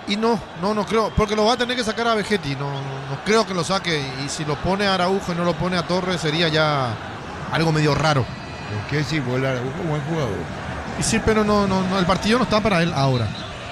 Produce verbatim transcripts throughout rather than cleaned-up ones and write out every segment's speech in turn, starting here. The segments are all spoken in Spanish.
Y no, no, no creo, porque lo va a tener que sacar a Vegetti, no, no, no creo que lo saque, y si lo pone a Araujo y no lo pone a Torres sería ya algo medio raro. ¿Por qué si vuela Araujo, buen jugador? Y sí, pero no, no, no, el partido no está para él ahora.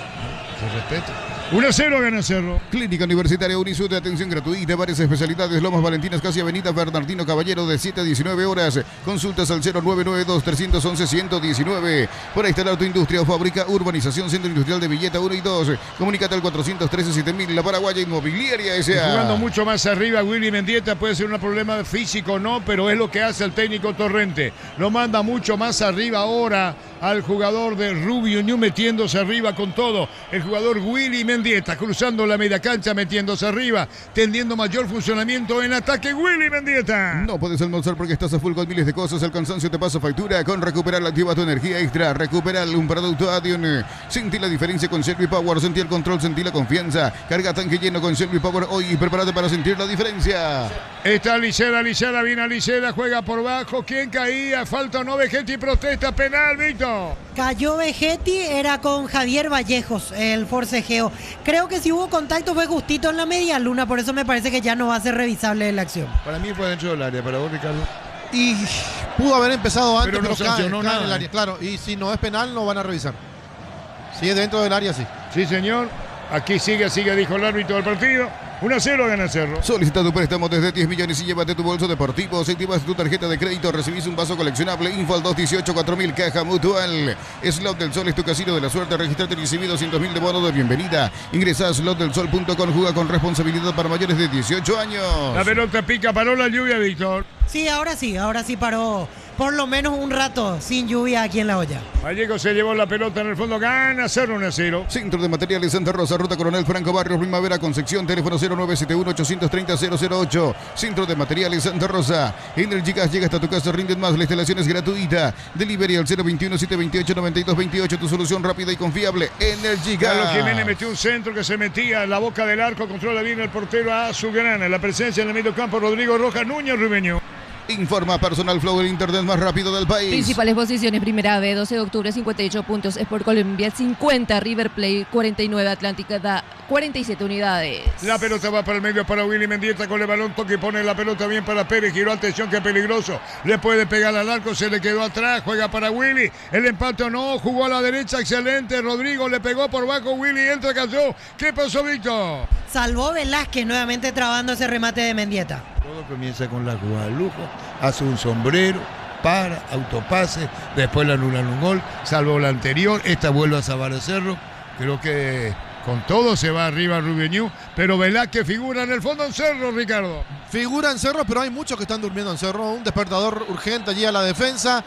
Se respeta. uno a cero gana Cerro. Clínica Universitaria Unisud de atención gratuita, varias especialidades, Lomas Valentinas, casi Avenida Bernardino Caballero de siete a diecinueve horas. Consultas al cero nueve nueve dos, tres uno uno, uno uno uno. Para instalar tu industria o fábrica, urbanización, centro industrial de Villeta uno y dos. Comunícate al cuatrocientos trece siete mil, La Paraguaya Inmobiliaria S A. Jugando mucho más arriba, Willy Mendieta puede ser un problema físico, no, pero es lo que hace el técnico Torrente. Lo manda mucho más arriba ahora al jugador de Rubio Ñu, metiéndose arriba con todo. El jugador Willy Mendieta cruzando la media cancha, metiéndose arriba, tendiendo mayor funcionamiento en ataque. Willy Mendieta. No puedes almorzar porque estás a full con miles de cosas. El cansancio te pasa factura. Con Recuperal activa tu energía extra. Recuperal, un producto Adion. Sentí la diferencia con Shelby Power. Sentí el control, sentí la confianza. Carga tanque lleno con Shelby Power hoy y prepárate para sentir la diferencia. Está Licera, Licera, viene a Licera, juega por bajo. ¿Quién caía? Falta o no, Vegetti protesta, penal, Víctor. Cayó Vegetti, era con Javier Vallejos, el forcejeo. Creo que si hubo contacto fue justito en la media luna, por eso me parece que ya no va a ser revisable la acción. Para mí fue dentro del área, para vos, Ricardo. Y pudo haber empezado antes, pero no pero, sancionó cae, cae nada. en el área, claro. Y si no es penal, no van a revisar. Si es dentro del área, sí. Sí, señor. Aquí sigue, sigue, dijo el árbitro del partido. uno a cero gana Cerro. Solicita tu préstamo desde diez millones y llévate tu bolso deportivo. Si activas tu tarjeta de crédito, recibís un vaso coleccionable. Info al dos dieciocho cuatro mil, Caja Mutual. Slot del Sol es tu casino de la suerte. Registrate y recibí doscientos mil de bono de bienvenida. Ingresa a slot del sol punto com. Juega con responsabilidad para mayores de dieciocho años. La pelota pica, paró la lluvia, Víctor. Sí, ahora sí, ahora sí paró por lo menos un rato sin lluvia aquí en La Hoya. Vallejo se llevó la pelota en el fondo, gana Cerro uno a cero. Centro de Materiales Santa Rosa, Ruta Coronel Franco Barrio Primavera Concepción, teléfono cero nueve siete uno, ocho tres cero, cero cero ocho. Centro de Materiales Santa Rosa. Energy Gas llega hasta tu casa, rinden más, la instalación es gratuita. Delivery al cero veintiuno, siete veintiocho, noventa y dos veintiocho, tu solución rápida y confiable. Energy Gas. Carlos Jiménez metió un centro que se metía en la boca del arco, controla bien el portero a Azulgrana. La presencia en el medio campo, Rodrigo Rojas, Núñez Rubeño. Informa Personal Flow, el internet más rápido del país. Principales posiciones: Primera B, doce de octubre, cincuenta y ocho puntos. Sport Colombia, cincuenta. River Plate, cuarenta y nueve. Atlántica da cuarenta y siete unidades. La pelota va para el medio para Willy Mendieta con el balón. Toque, pone la pelota bien para Pérez. Giró, atención que peligroso. Le puede pegar al arco, se le quedó atrás. Juega para Willy. El empate o no. Jugó a la derecha, excelente. Rodrigo le pegó por bajo. Willy entra, cayó. ¿Qué pasó, Víctor? Salvó Velázquez nuevamente trabando ese remate de Mendieta. Todo comienza con la jugada de lujo, hace un sombrero, para, autopase, después le anulan un gol, salvo la anterior, esta vuelve a salvar el Cerro. Creo que con todo se va arriba Rubio Ñu, pero Velázquez figura en el fondo en Cerro, Ricardo. Figura en Cerro, pero hay muchos que están durmiendo en Cerro. Un despertador urgente allí a la defensa.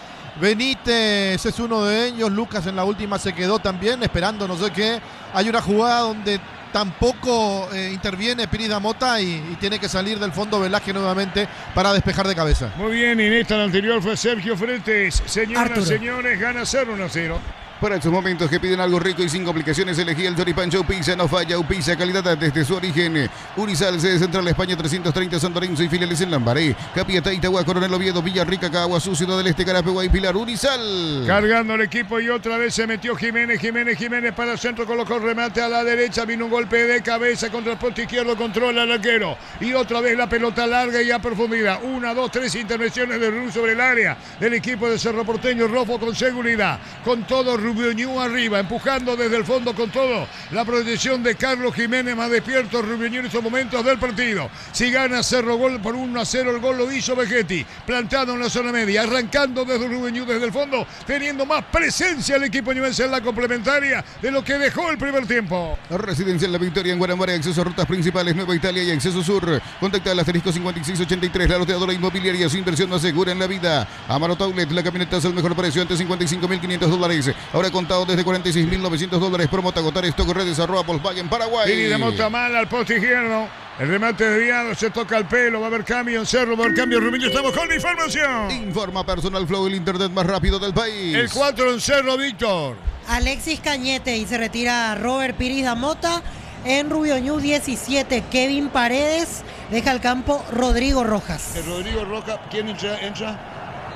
Benítez es uno de ellos. Lucas en la última se quedó también esperando no sé qué. Hay una jugada donde tampoco eh, interviene Pirida Mota y, y tiene que salir del fondo Velázquez nuevamente para despejar de cabeza. Muy bien, y en esta la anterior fue Sergio Fretes. Señoras, Arturo. señores, gana Cerro uno a cero. Para esos momentos que piden algo rico y sin complicaciones, elegí el Choripán Show Pizza. No falla, Upizza, calidad desde su origen. Urizal, sede central España trescientos treinta, San Lorenzo y filiales en Lambaré, Capiatá, Itagua, Coronel Oviedo, Villarrica, Caguazú, Ciudad del Este, Carapeguá y Pilar. Urizal. Cargando el equipo y otra vez se metió Jiménez, Jiménez, Jiménez para el centro, colocó el remate a la derecha, vino un golpe de cabeza contra el poste izquierdo, controla el arquero. Y otra vez la pelota larga y a profundidad. Una, dos, tres intervenciones de Rubio sobre el área del equipo de Cerro Porteño. Rofo con seguridad, con todo Rubio Ñu arriba, empujando desde el fondo con todo. La proyección de Carlos Jiménez, más despierto Rubio Ñu en estos momentos del partido. Si gana Cerro gol por uno a cero, el gol lo hizo Vegetti, plantado en la zona media, arrancando desde Rubio Ñu desde el fondo, teniendo más presencia el equipo ñuense en la complementaria de lo que dejó el primer tiempo. Residencial La Victoria en Guanamara, acceso a rutas principales Nueva Italia y acceso sur. Contacta al asterisco cincuenta y seis ochenta y tres, la roteadora inmobiliaria, su inversión no asegura en la vida. Amaro Taulet, la camioneta es el mejor precio, antes cincuenta y cinco mil quinientos dólares, ahora contado desde cuarenta y seis mil novecientos dólares. Promo Tagotar, stock redes arroba Volkswagen Paraguay. Y de Mota mal al poste izquierdo. El remate desviado, se toca el pelo, va a haber cambio en Cerro, va a haber cambio Rubio. Estamos con la información. Informa Personal Flow, el internet más rápido del país. El cuatro en Cerro, Víctor. Alexis Cañete y se retira Robert Pirida Mota. En Rubio Ñu diecisiete, Kevin Paredes. Deja el campo Rodrigo Rojas. El Rodrigo Rojas, ¿quién entra? entra?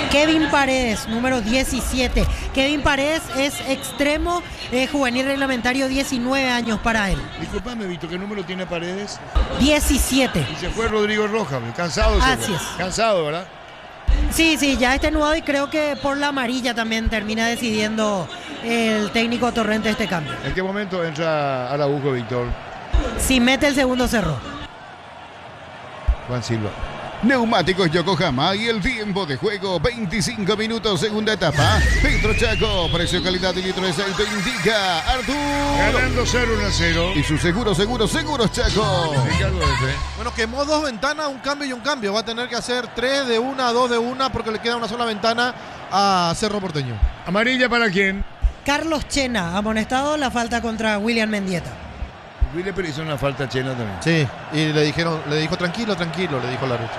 Kevin Paredes, número diecisiete. Kevin Paredes es extremo eh, juvenil reglamentario, diecinueve años para él. Disculpame, Víctor, ¿qué número tiene Paredes? diecisiete. Y se fue Rodrigo Rojas, cansado. Se Así fue. es. Cansado, ¿verdad? Sí, sí, ya está nuevo y creo que por la amarilla también termina decidiendo el técnico Torrente este cambio. ¿En qué momento entra Araujo, Víctor? Si mete el segundo cerró. Juan Silva. Neumáticos Yokohama y el tiempo de juego veinticinco minutos, segunda etapa. Petro Chaco, precio, calidad y litro de aceite indica Arturo. Ganando cero uno a cero. Y su seguro, seguro, seguros Chaco. Ricardo F. Bueno, quemó dos ventanas, un cambio y un cambio. Va a tener que hacer tres de una, dos de una, porque le queda una sola ventana a Cerro Porteño. ¿Amarilla para quién? Carlos Chena, amonestado, la falta contra William Mendieta. Willy pero hizo una falta Chena también. Sí, y le dijeron, le dijo tranquilo, tranquilo, le dijo la ruta.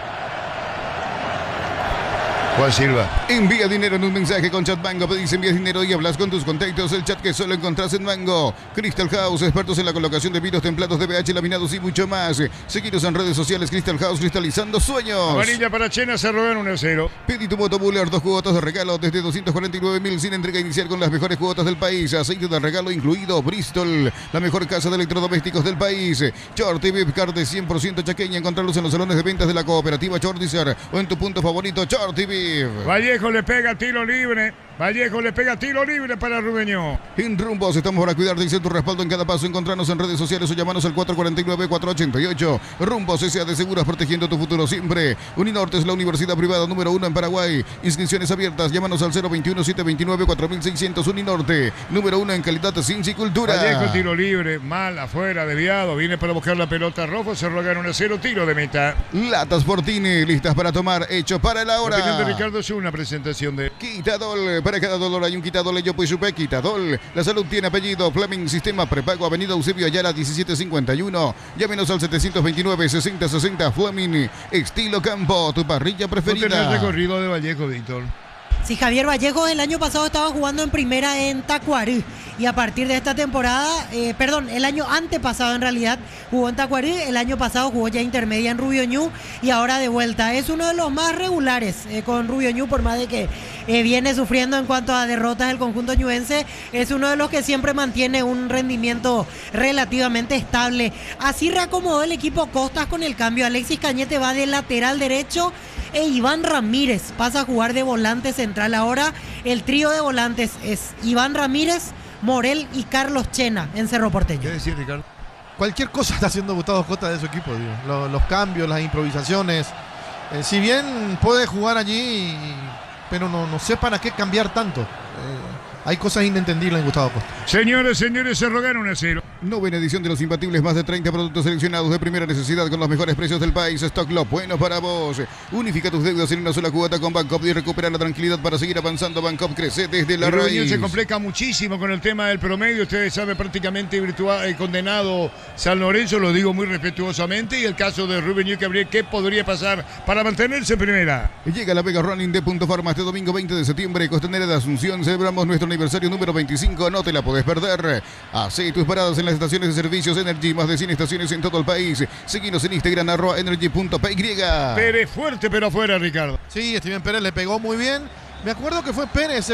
Juan Silva. Envía dinero en un mensaje con Chat Mango. Pedís envías dinero y hablas con tus contactos. El chat que solo encontrás en Mango. Crystal House, expertos en la colocación de vinos templados de pH, laminados y mucho más. Seguiros en redes sociales. Crystal House, cristalizando sueños. Amarilla para Chena, se roban uno a cero. Pedí tu moto Buller, dos cuotas de regalo desde doscientos cuarenta y nueve mil sin entrega inicial con las mejores cuotas del país. Aceite de regalo incluido. Bristol, la mejor casa de electrodomésticos del país. Shorty Vip Card de cien por ciento chaqueña. Encontrarlos en los salones de ventas de la cooperativa Chortizer o en tu punto favorito Shorty Vip. Vallejo le pega tiro libre. Vallejo le pega tiro libre para Rubeño. En Rumbos estamos para cuidarte y ser tu respaldo en cada paso. Encontrarnos en redes sociales o llamanos al cuatro cuatro nueve, cuatro ocho ocho. Rumbos S A de Seguros, protegiendo tu futuro siempre. Uninorte es la universidad privada número uno en Paraguay. Inscripciones abiertas. Llámanos al cero veintiuno, setecientos veintinueve, cuatro mil seiscientos. Uninorte, número uno en calidad, ciencia y cultura. Vallejo tiro libre, mal, afuera, desviado. Viene para buscar la pelota. Rojo se rogan un a cero, tiro de meta. Latas Fortini, listas para tomar, hecho para la La opinión de hora. Ricardo es una presentación de... Quitadol, para cada dolor hay un Quitadol, yo pues supe Quitadol. La salud tiene apellido, Fleming, sistema prepago, avenida Eusebio Ayala diecisiete cincuenta y uno. Llámenos al setecientos veintinueve, sesenta sesenta, Fleming, estilo campo, tu parrilla No tener preferida. recorrido de Vallejo, Víctor. Sí, Javier Vallejo el año pasado estaba jugando en primera en Tacuarí y a partir de esta temporada, eh, perdón, el año antepasado en realidad jugó en Tacuarí, el año pasado jugó ya intermedia en Rubio Ñu y ahora de vuelta. Es uno de los más regulares eh, con Rubio Ñu, por más de que eh, viene sufriendo en cuanto a derrotas el conjunto ñuense, es uno de los que siempre mantiene un rendimiento relativamente estable. Así reacomodó el equipo Costas con el cambio. Alexis Cañete va de lateral derecho e Iván Ramírez pasa a jugar de volante central. Ahora el trío de volantes es Iván Ramírez, Morel y Carlos Chena en Cerro Porteño. ¿Qué decir, Ricardo? Cualquier cosa está haciendo Gustavo Costa de su equipo, digo. Los, los cambios, las improvisaciones. Eh, si bien puede jugar allí, pero no, no sé para qué cambiar tanto. Eh, hay cosas inentendibles en Gustavo Costa. Señores, señores, se rogan un a cero. Novena edición de los Imbatibles, más de treinta productos seleccionados de primera necesidad con los mejores precios del país. Stock Lo bueno para vos. Unifica tus deudas en una sola cuota con Bancop y recupera la tranquilidad para seguir avanzando. Bancop crece desde la El Rubeño raíz. se complica muchísimo con el tema del promedio. Ustedes saben, prácticamente virtua- eh, condenado San Lorenzo, lo digo muy respetuosamente. Y el caso de Rubeño, que habría, ¿qué podría pasar para mantenerse en primera? Llega la Vega Running de Punto Farma este domingo veinte de septiembre, Costanera de Asunción. Celebramos nuestro aniversario número veinticinco, no te la podés perder. Hacé tus paradas en las estaciones de servicios Energy, más de cien estaciones en todo el país. Seguinos en Instagram, arroba energy punto p y. Pérez fuerte, pero afuera, Ricardo. Sí, Steven Pérez le pegó muy bien. Me acuerdo que fue Pérez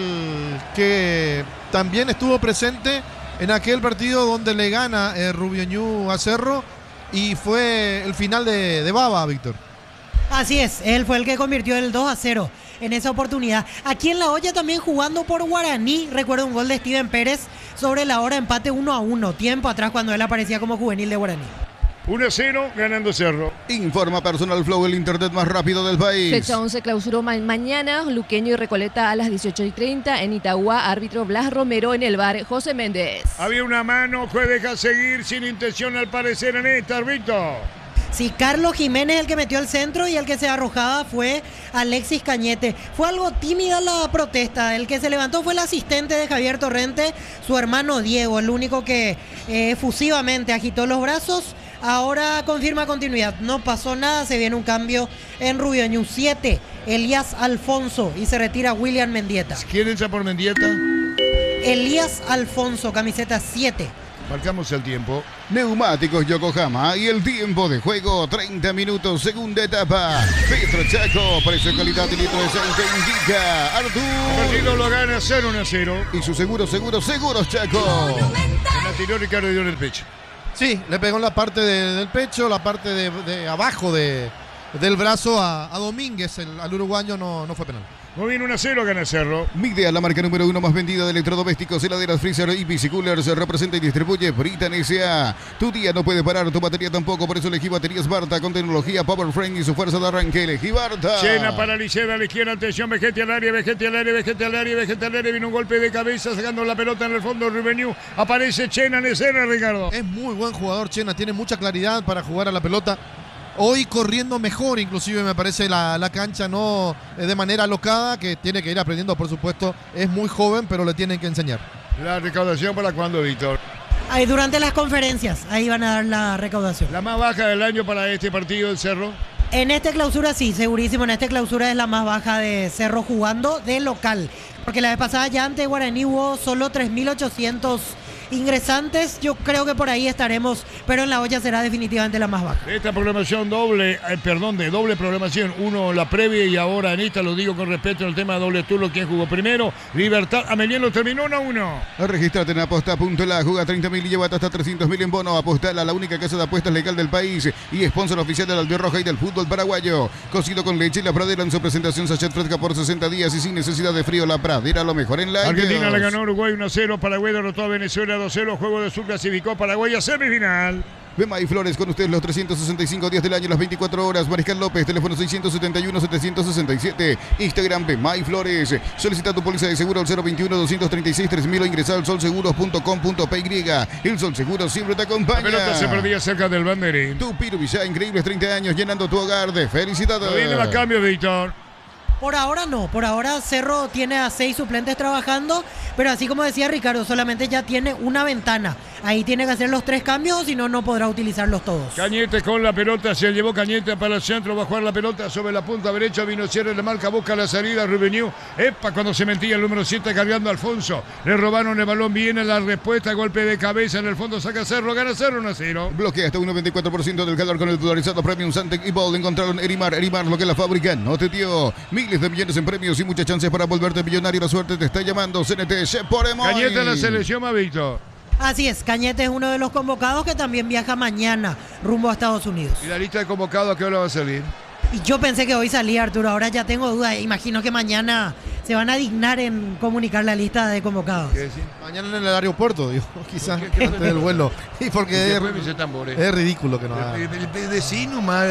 el que también estuvo presente en aquel partido donde le gana eh, Rubio Ñu a Cerro y fue el final de, de Baba, Víctor. Así es, él fue el que convirtió el dos a cero en esa oportunidad. Aquí en La Hoya también jugando por Guaraní, recuerdo un gol de Steven Pérez sobre la hora, empate uno a uno, tiempo atrás cuando él aparecía como juvenil de Guaraní. uno a cero, ganando Cerro. Informa Personal Flow, el internet más rápido del país. Fecha once clausuró ma- mañana, Luqueño y Recoleta a las dieciocho y treinta en Itagua, árbitro Blas Romero en el bar José Méndez. Había una mano que deja seguir sin intención al parecer en esta, árbitro. Sí, Carlos Jiménez el que metió el centro y el que se arrojaba fue Alexis Cañete. Fue algo tímida la protesta. El que se levantó fue el asistente de Javier Torrente, su hermano Diego, el único que eh, efusivamente agitó los brazos. Ahora confirma continuidad. No pasó nada, se viene un cambio en Rubio Ñu. siete, Elías Alfonso y se retira William Mendieta. ¿Quién entra por Mendieta? Elías Alfonso, camiseta siete. Marcamos el tiempo. Neumáticos Yokohama y el tiempo de juego, treinta minutos, segunda etapa. Petro Chaco, precio de calidad y litro de aceite indica El Artur. partido lo gana cero a cero. Y su seguro, seguro, seguros Chaco. En la anterior Ricardo dio en el pecho. Sí, le pegó en la parte de- del pecho, la parte de, de abajo de, del brazo a, a Domínguez, el, al uruguayo no, no fue penal. Muy bien, uno a cero gana Cerro. Midea, la marca número uno más vendida de electrodomésticos, heladeras, freezer y bicicoolers, representa y distribuye Britan S A. Tu día no puede parar, tu batería tampoco, por eso elegí baterías Barta con tecnología Power Frame y su fuerza de arranque. Elegí Barta. Chena para Liceda a la izquierda, atención, Vejete al área, Vejete al área, Vejete al área, Vejete al área, vino un golpe de cabeza sacando la pelota en el fondo, Rubeniu, aparece Chena en escena, Ricardo. Es muy buen jugador Chena, tiene mucha claridad para jugar a la pelota. Hoy corriendo mejor, inclusive me parece la, la cancha, no eh, de manera alocada, que tiene que ir aprendiendo, por supuesto. Es muy joven, pero le tienen que enseñar. La recaudación para cuándo, Víctor. Ahí durante las conferencias, ahí van a dar la recaudación. La más baja del año para este partido del Cerro. En esta clausura sí, segurísimo, en esta clausura es la más baja de Cerro jugando de local. Porque la vez pasada ya ante Guaraní hubo solo tres mil ochocientos ingresantes. Yo creo que por ahí estaremos, pero en la olla será definitivamente la más baja. Esta programación doble, eh, perdón, de doble programación, uno la previa y ahora en esta, lo digo con respecto al tema de doble turno, ¿quién jugó primero? Libertad, Ameliano terminó uno a uno. Registrate en aposta.la, juega treinta mil y llévate hasta trescientos mil en bono. Apostala, la única casa de apuestas legal del país y sponsor oficial del Albirroja y del fútbol paraguayo. Cocido con leche, La Pradera en su presentación sachet fresca por sesenta días y sin necesidad de frío. La Pradera, lo mejor en la Argentina le ganó a Uruguay uno a cero, Paraguay derrotó a Venezuela dos a cero, juego de sur clasificó a Paraguay a semifinal. Bema y Flores con ustedes los trescientos sesenta y cinco días del año, las veinticuatro horas. Mariscal López, teléfono seiscientos setenta y uno, setecientos sesenta y siete. Instagram Bema y Flores. Solicita tu póliza de seguro al cero veintiuno, doscientos treinta y seis, tres mil o ingresar al solseguros punto com punto p y. El Sol Seguro siempre te La acompaña. pelota se perdía cerca del banderín. Tu Piruvilla, increíbles treinta años llenando tu hogar de felicidades. No viene más cambio, Víctor. Por ahora no, por ahora Cerro tiene a seis suplentes trabajando, pero así como decía Ricardo, solamente ya tiene una ventana. Ahí tiene que hacer los tres cambios, o si no, no podrá utilizarlos todos. Cañete con la pelota, se llevó Cañete para el centro, va a jugar la pelota sobre la punta derecha, vino cierre, le marca, busca la salida, Rubeniu. Epa, cuando se metía el número siete cargando a Alfonso. Le robaron el balón, viene la respuesta, golpe de cabeza, en el fondo saca Cerro, gana Cerro uno a cero. Bloquea hasta un noventa y cuatro por ciento del calor con el polarizado Premium Santec y Bold. Encontraron Erimar, Erimar, lo que la fábrica no te dio. Miles de millones en premios y muchas chances para volverte millonario. La suerte te está llamando. C N T, Sheporemoy. Cañete en la selección, más Víctor. Así es, Cañete es uno de los convocados que también viaja mañana rumbo a Estados Unidos. Y la lista de convocados, ¿a qué hora va a salir? Y yo pensé que hoy salía, Arturo, ahora ya tengo dudas. Imagino que mañana se van a dignar en comunicar la lista de convocados. ¿Qué decir? Mañana en el aeropuerto, digo, quizás ¿Qué- qué- antes del vuelo. Y porque es, Después me dice tambores. es ridículo que no haga. Decí nomás.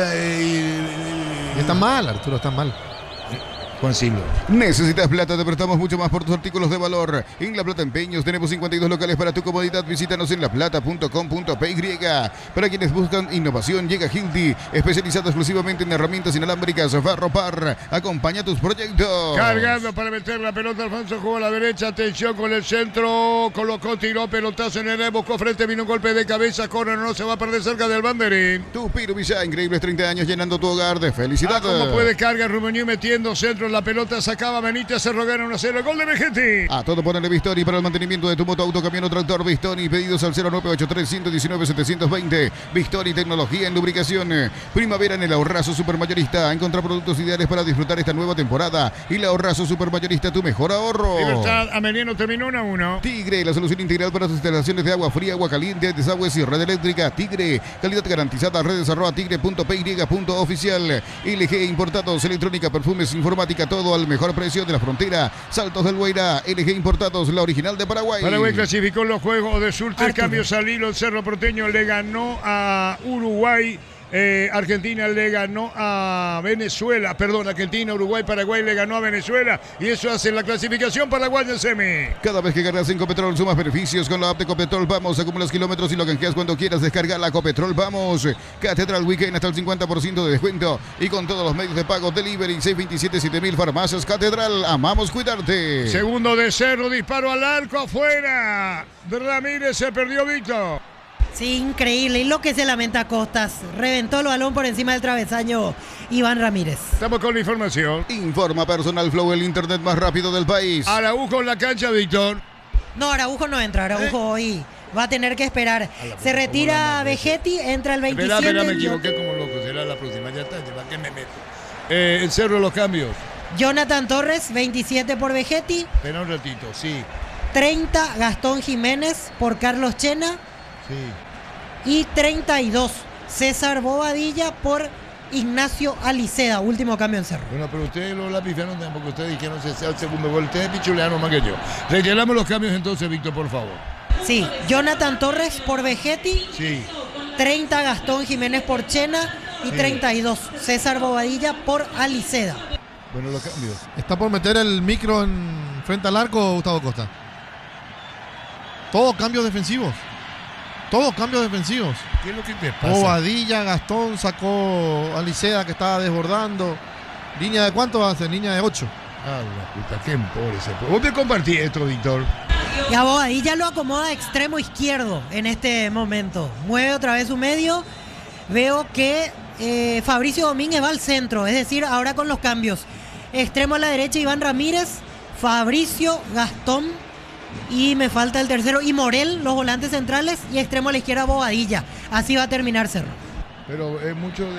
Y está mal, Arturo, está mal. Juan Silva. Necesitas plata, te prestamos mucho más por tus artículos de valor. En La Plata Empeños tenemos cincuenta y dos locales para tu comodidad. Visítanos en laplata punto com punto p y. Para quienes buscan innovación, llega Hilti, especializado exclusivamente en herramientas inalámbricas. Farropar, acompaña tus proyectos. Cargando para meter la pelota, Alfonso jugó a la derecha, atención con el centro, colocó, tiró, pelotazo en el área, buscó frente, vino un golpe de cabeza, corre, no se va a perder cerca del banderín. Tu Piruvilla, increíbles treinta años llenando tu hogar de Ah, felicidad. como puede carga Rubeniu metiendo centro, la pelota sacaba Benítez, Cerro gana uno a cero, gol de Vegeti. A todo ponerle Bistoni para el mantenimiento de tu moto, auto, camión o tractor. Bistoni, pedidos al cero nueve ocho tres, uno uno nueve, siete dos cero. Bistoni, tecnología en lubricación. Primavera en el Ahorrazo Supermayorista. Encontrá productos ideales para disfrutar esta nueva temporada. Y el Ahorrazo Supermayorista, tu mejor ahorro. Libertad, Ameliano terminó uno a uno. Tigre, la solución integral para tus instalaciones de agua fría, agua caliente, desagües y red eléctrica. Tigre, calidad garantizada. Redes arroba tigre punto p y punto oficial. L G Importados, electrónica, perfumes, informática, todo al mejor precio de la frontera. Saltos del Guairá, L G Importados, la original de Paraguay. Paraguay clasificó en los Juegos de Sur, tres Arturo. cambios al hilo, el Cerro Porteño le ganó a Uruguay. Eh, Argentina le ganó a Venezuela, perdón, Argentina, Uruguay, Paraguay le ganó a Venezuela y eso hace la clasificación paraguaya en semi. Cada vez que cargas en Copetrol sumas beneficios con la app de Copetrol. Vamos, acumulas kilómetros y lo canjeas cuando quieras. Descargar la Copetrol. Vamos. Catedral Weekend hasta el cincuenta por ciento de descuento y con todos los medios de pago. Delivery seis dos siete, siete mil farmacias Catedral. Amamos cuidarte. Segundo de Cerro, disparo al arco afuera. Ramírez se perdió, Víctor. Sí, increíble. Y lo que se lamenta Costas. Reventó el balón por encima del travesaño Iván Ramírez. Estamos con la información. Informa Personal Flow, el internet más rápido del país. Araujo en la cancha, Víctor. No, Araujo no entra. Araujo hoy va a tener que esperar. la Se retira Vegetti, entra el Espera, veintisiete. espera, me equivoqué como loco. Será la próxima. Ya está, ¿para qué me meto? Eh, el Cerro, los cambios. Jonathan Torres, veintisiete por Vegetti. Espera un ratito, sí. treinta Gastón Jiménez por Carlos Chena. Sí. Y treinta y dos César Bobadilla por Ignacio Aliceda. Último cambio en Cerro. Bueno, pero ustedes los lapifiaron tampoco. Ustedes dijeron que sea el segundo gol. Ustedes pichulearon más que yo. Rellenamos los cambios entonces, Víctor, por favor. Sí, Jonathan Torres por Vegetti. Sí. treinta Gastón Jiménez por Chena. Y Sí. treinta y dos César Bobadilla por Aliceda. Bueno, los cambios. Está por meter el micro en frente al arco Gustavo Costa. Todos cambios defensivos. Todos cambios defensivos. ¿Qué es lo que te pasa? Bobadilla, Gastón, sacó a Liceda que estaba desbordando. ¿Línea de cuánto va a ser? Línea de ocho. Ah, la puta, qué pobre ese. Vos me compartí esto, Víctor. Y a Bobadilla lo acomoda extremo izquierdo en este momento. Mueve otra vez su medio. Veo que eh, Fabricio Domínguez va al centro, es decir, ahora con los cambios. Extremo a la derecha Iván Ramírez, Fabricio, Gastón y me falta el tercero y Morel, los volantes centrales, y extremo a la izquierda Bobadilla. Así va a terminar Cerro. Pero es mucho de...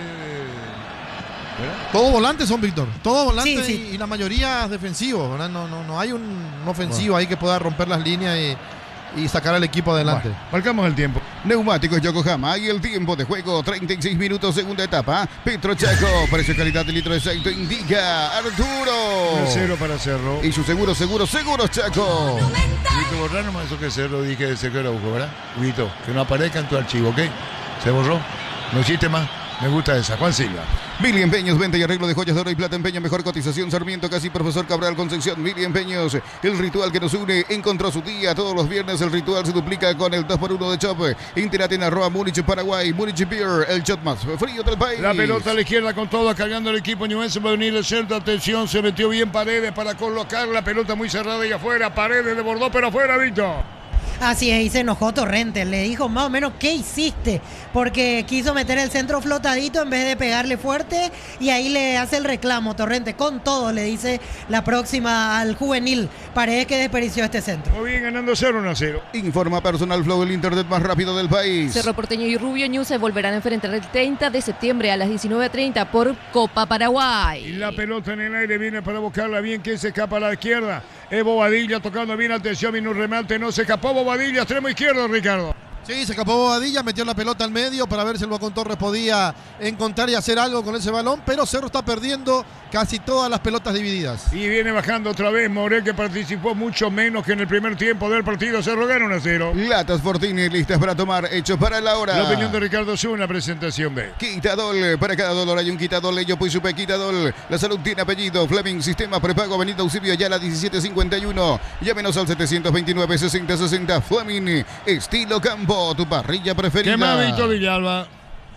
¿verdad? Todos volantes son, Víctor. Todos volantes Sí, sí. Y, y la mayoría defensivos, ¿verdad? No, no, no hay un, un ofensivo ahí que pueda romper las líneas y, y sacar al equipo adelante. Bueno, marcamos el tiempo. Neumáticos Yokohama y el tiempo de juego, treinta y seis minutos, segunda etapa. Petro Chaco, precio calidad de litro de aceite indica Arturo. uno cero para Cerro. Y su seguro, seguro, seguro Chaco. Vito, borrar nomás eso que Cerro dije de Cerro Araujo, ¿verdad? Vito, que no aparezca en tu archivo, ¿ok? Se borró. No hiciste más. Me gusta esa. Juan Silva. Mili Empeños, venta y arreglo de joyas de oro y plata, empeño, mejor cotización, Sarmiento, casi Profesor Cabral, Concepción. Mili Empeños, el ritual que nos une, encontró su día. Todos los viernes el ritual se duplica con el dos por uno de Chop. Entérate en arroba Múnich, Paraguay. Múnich Beer, el shot más frío del país. La pelota a la izquierda con todo, cargando el equipo Ñuense. Va a venir el centro. Atención, se metió bien Paredes para colocar la pelota muy cerrada y afuera. Paredes desbordó, pero afuera, Víctor. Así es, y se enojó Torrente, le dijo más o menos qué hiciste, porque quiso meter el centro flotadito en vez de pegarle fuerte y ahí le hace el reclamo Torrente, con todo le dice la próxima al juvenil, Paredes que desperdició este centro. Muy bien, ganando cero uno a cero. Informa Personal Flow, el internet más rápido del país. Cerro Porteño y Rubio Ñu se volverán a enfrentar el treinta de septiembre a las diecinueve treinta por Copa Paraguay. Y la pelota en el aire viene para buscarla bien. ¿Quién se escapa a la izquierda? Es Bobadilla tocando bien. Atención, vino un remate. No se escapó Bobadilla. Extremo izquierdo, Ricardo. Sí, se escapó Bobadilla, metió la pelota al medio para ver si el Bocón Torres podía encontrar y hacer algo con ese balón, pero Cerro está perdiendo casi todas las pelotas divididas. Y viene bajando otra vez Morel, que participó mucho menos que en el primer tiempo del partido. Cerro gana uno a cero. Latas Fortini, listas para tomar, hechos para la hora. La opinión de Ricardo Zuna, presentación B. Quitadol, para cada dólar hay un Quitadol, ello pues supe Quitadol. La salud tiene apellido, Fleming, sistema prepago, Avenida Eusebio Ayala diecisiete cincuenta y uno. Llámenos al setecientos veintinueve sesenta sesenta. Fleming, estilo campo, tu parrilla preferida. ¿Qué más, Víctor Villalba?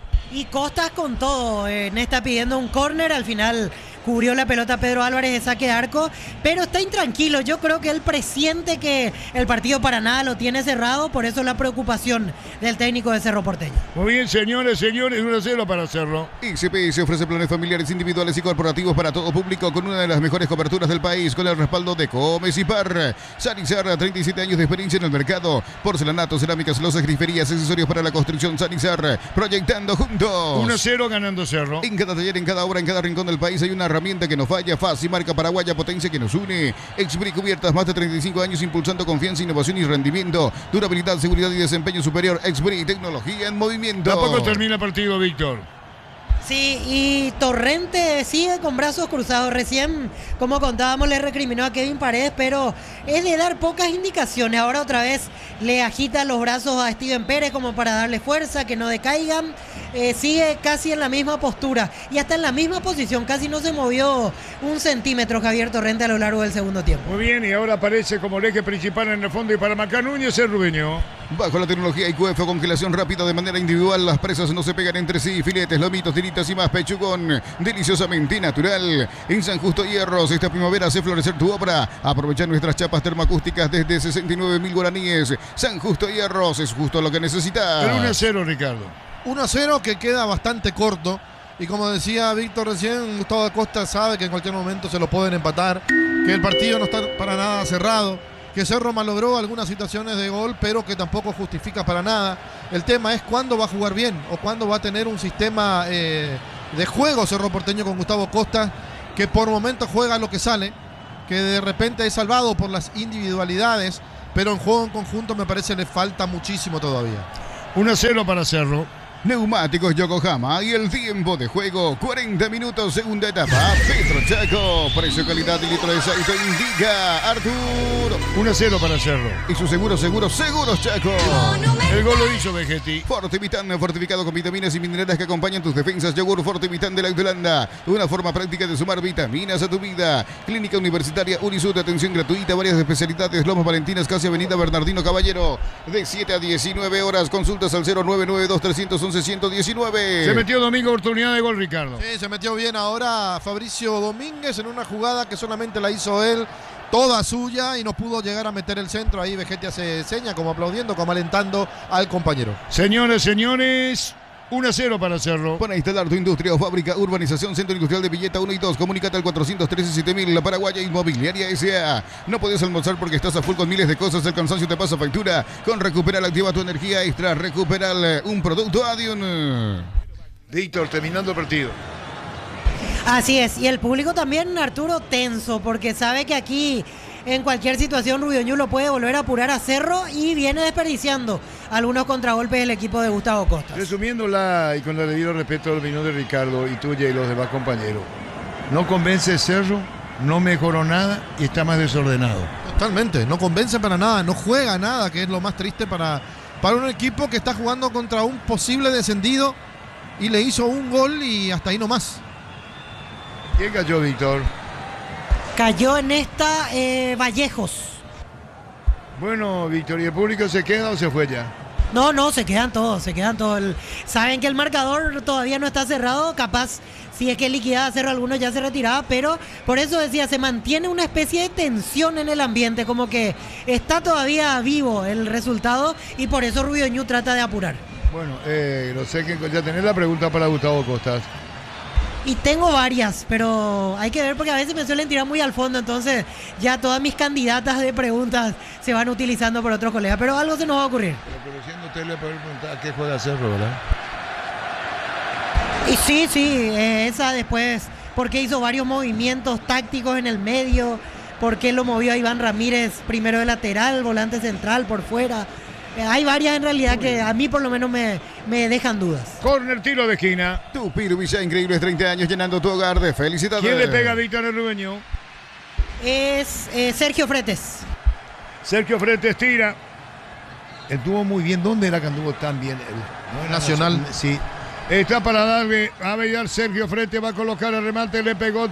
Y Costas con todo, en esta pidiendo un córner, al final cubrió la pelota Pedro Álvarez de saque de arco, pero está intranquilo, yo creo que él presiente que el partido para nada lo tiene cerrado, por eso la preocupación del técnico de Cerro Porteño. Muy bien, señores, señores, uno a cero para Cerro. I C P S ofrece planes familiares, individuales y corporativos para todo público con una de las mejores coberturas del país, con el respaldo de Comes y Par. Sanizar, treinta y siete años de experiencia en el mercado. Porcelanato, cerámicas, losas, griferías, accesorios para la construcción. Sanizar, proyectando juntos. uno a cero ganando Cerro. En cada taller, en cada obra, en cada rincón del país hay una herramienta que nos falla. Fácil, marca paraguaya, potencia que nos une. Exbri Cubiertas, más de treinta y cinco años impulsando confianza, innovación y rendimiento. Durabilidad, seguridad y desempeño superior. Exbri, tecnología en movimiento. Tampoco termina el partido, Víctor. Sí, y Torrente sigue con brazos cruzados. Recién, como contábamos, le recriminó a Kevin Paredes, pero es de dar pocas indicaciones. Ahora otra vez le agita los brazos a Steven Pérez como para darle fuerza, que no decaigan. Eh, sigue casi en la misma postura y hasta en la misma posición. Casi no se movió un centímetro Javier Torrente a lo largo del segundo tiempo. Muy bien, y ahora aparece como el eje principal en el fondo y para Macán Núñez el Rubeño. Bajo la tecnología I Q F, congelación rápida de manera individual. Las presas no se pegan entre sí. Filetes, lomitos, tiritas y más, pechugón deliciosamente natural. En San Justo Hierros, esta primavera hace florecer tu obra. Aprovecha nuestras chapas termoacústicas desde sesenta y nueve mil guaraníes. San Justo Hierros es justo lo que necesitas. El uno a cero, Ricardo. uno a cero que queda bastante corto. Y como decía Víctor recién, Gustavo Acosta sabe que en cualquier momento se lo pueden empatar. Que el partido no está para nada cerrado. Que que Cerro malogró algunas situaciones de gol, pero que tampoco justifica para nada. El tema es cuándo va a jugar bien o cuándo va a tener un sistema eh, de juego Cerro Porteño con Gustavo Costa, que por momentos juega lo que sale, que de repente es salvado por las individualidades, pero en juego en conjunto me parece le falta muchísimo todavía. uno a cero para Cerro. Neumáticos Yokohama y el tiempo de juego, cuarenta minutos, segunda etapa. Petro Chaco, precio, calidad y litro de aceite indica Arturo. uno a cero para Cerro. Y su seguro, seguro, seguros Chaco. El gol lo hizo Vegetti. Fortivitán, fortificado con vitaminas y minerales que acompañan tus defensas. Yogur Fortivitán de la Holanda, una forma práctica de sumar vitaminas a tu vida. Clínica Universitaria Unisud, atención gratuita, varias especialidades. Lomas Valentinas, casi Avenida Bernardino Caballero, de siete a diecinueve horas. Consultas al cero nueve nueve dos tres uno uno uno diecinueve. Se metió Domingo, oportunidad de gol, Ricardo. Sí, se metió bien ahora Fabricio Domínguez en una jugada que solamente la hizo él, toda suya, y no pudo llegar a meter el centro. Ahí Vegetti hace seña, como aplaudiendo, como alentando al compañero. Señores, señores, uno a cero para Cerro. Para instalar tu industria o fábrica, urbanización, centro industrial de Villeta uno y dos, comunícate al cuatrocientos trece siete mil, la Paraguaya Inmobiliaria S A. No puedes almorzar porque estás a full con miles de cosas, el cansancio te pasa factura. Con Recuperal activa tu energía extra. Recuperal, un producto Adion. Víctor, terminando el partido. Así es, y el público también, Arturo, tenso, porque sabe que aquí en cualquier situación Rubio Ñu lo puede volver a apurar a Cerro y viene desperdiciando algunos contragolpes del equipo de Gustavo Costa. Resumiéndola y con el debido respeto a la opinión de Ricardo y tuya y los demás compañeros, no convence Cerro, no mejoró nada y está más desordenado. Totalmente, no convence para nada, no juega nada, que es lo más triste para, para un equipo que está jugando contra un posible descendido y le hizo un gol y hasta ahí nomás. ¿Quién cayó, Víctor? Cayó en esta eh, Vallejos. Bueno, Víctor, ¿y el público se queda o se fue ya? No, no, se quedan todos, se quedan todos. El- saben que el marcador todavía no está cerrado, capaz si es que liquidaba Cerro algunos ya se retiraba, pero por eso decía, se mantiene una especie de tensión en el ambiente, como que está todavía vivo el resultado y por eso Rubio Ñu trata de apurar. Bueno, eh, no sé, que ya tenés la pregunta para Gustavo Costas. Y tengo varias, pero hay que ver porque a veces me suelen tirar muy al fondo, entonces ya todas mis candidatas de preguntas se van utilizando por otros colegas, pero algo se nos va a ocurrir. Pero conociendo usted le puede preguntar a qué juega Cerro, ¿verdad? Y sí, sí, eh, esa después, porque hizo varios movimientos tácticos en el medio, porque lo movió a Iván Ramírez primero de lateral, volante central por fuera. Eh, hay varias en realidad que a mí por lo menos me, me dejan dudas. Corner, tiro de esquina. Tu Piruvilla, increíbles treinta años llenando tu hogar de felicidades. ¿Quién le pega a Víctor el Rubeño? Es eh, Sergio Fretes. Sergio Fretes tira. Estuvo muy bien. ¿Dónde era que anduvo tan bien? El, ¿no era Nacional. Sí. Está para darle a Bellar. Sergio Fretes va a colocar el remate. Le pegó,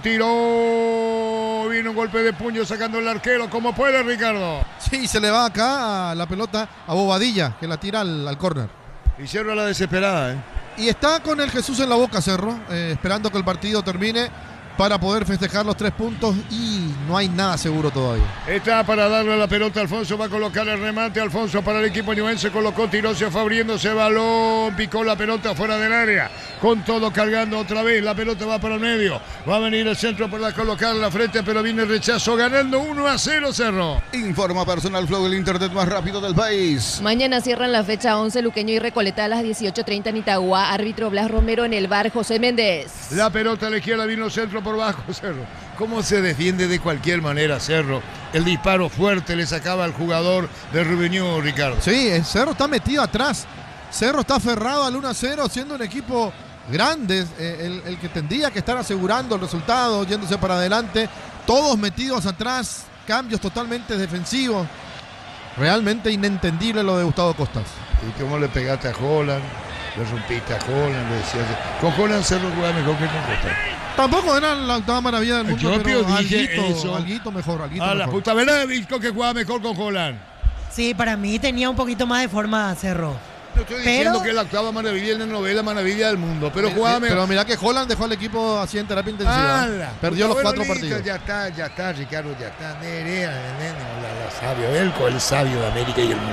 tiró. Vino un golpe de puño sacando el arquero. ¿Cómo puede, Ricardo? Sí, se le va acá a la pelota a Bobadilla, que la tira al, al córner. Y Cerro a la desesperada, ¿eh? Y está con el Jesús en la boca Cerro, eh, esperando que el partido termine para poder festejar los tres puntos y no hay nada seguro todavía. Está para darle la pelota. Alfonso va a colocar el remate. Alfonso para el equipo ñuense. Colocó, tiró, se fue abriéndose balón. Picó la pelota fuera del área. Con todo cargando otra vez. La pelota va para el medio. Va a venir el centro para colocar la frente, pero viene el rechazo. Ganando uno a cero Cerro. Informa Personal Flow, el internet más rápido del país. Mañana cierran la fecha once Luqueño y Recoleta a las dieciocho treinta en Itagua. Árbitro Blas Romero en el bar José Méndez. La pelota a la izquierda, vino el centro por bajo Cerro. ¿Cómo se defiende de cualquier manera Cerro? El disparo fuerte le sacaba al jugador de Rubeño, Ricardo. Sí, el Cerro está metido atrás. Cerro está aferrado al uno a cero, siendo un equipo grande, eh, el, el que tendría que estar asegurando el resultado, yéndose para adelante. Todos metidos atrás, cambios totalmente defensivos. Realmente inentendible lo de Gustavo Costas. ¿Y cómo le pegaste a Holland? Le rompiste a Holland, le decías. Con Holland Cerro juega mejor que con Costa. Tampoco era la octava maravilla del mundo, Yo pero dije alguito, eso. alguito mejor, alguito A la mejor. puta verdad, visto que jugaba mejor con Holland. Sí, para mí tenía un poquito más de forma Cerro. No estoy Pero- diciendo que es la octava maravilla en la novela maravilla del mundo, pero jugaba mejor. Pero mira que Holland dejó al equipo así en terapia intensiva. ¡Hala! Perdió los Bueno, cuatro listo, partidos. Ya está, ya está, Ricardo, ya está. Nerea, nene, la, la sabio, él con el sabio de América y el mundo.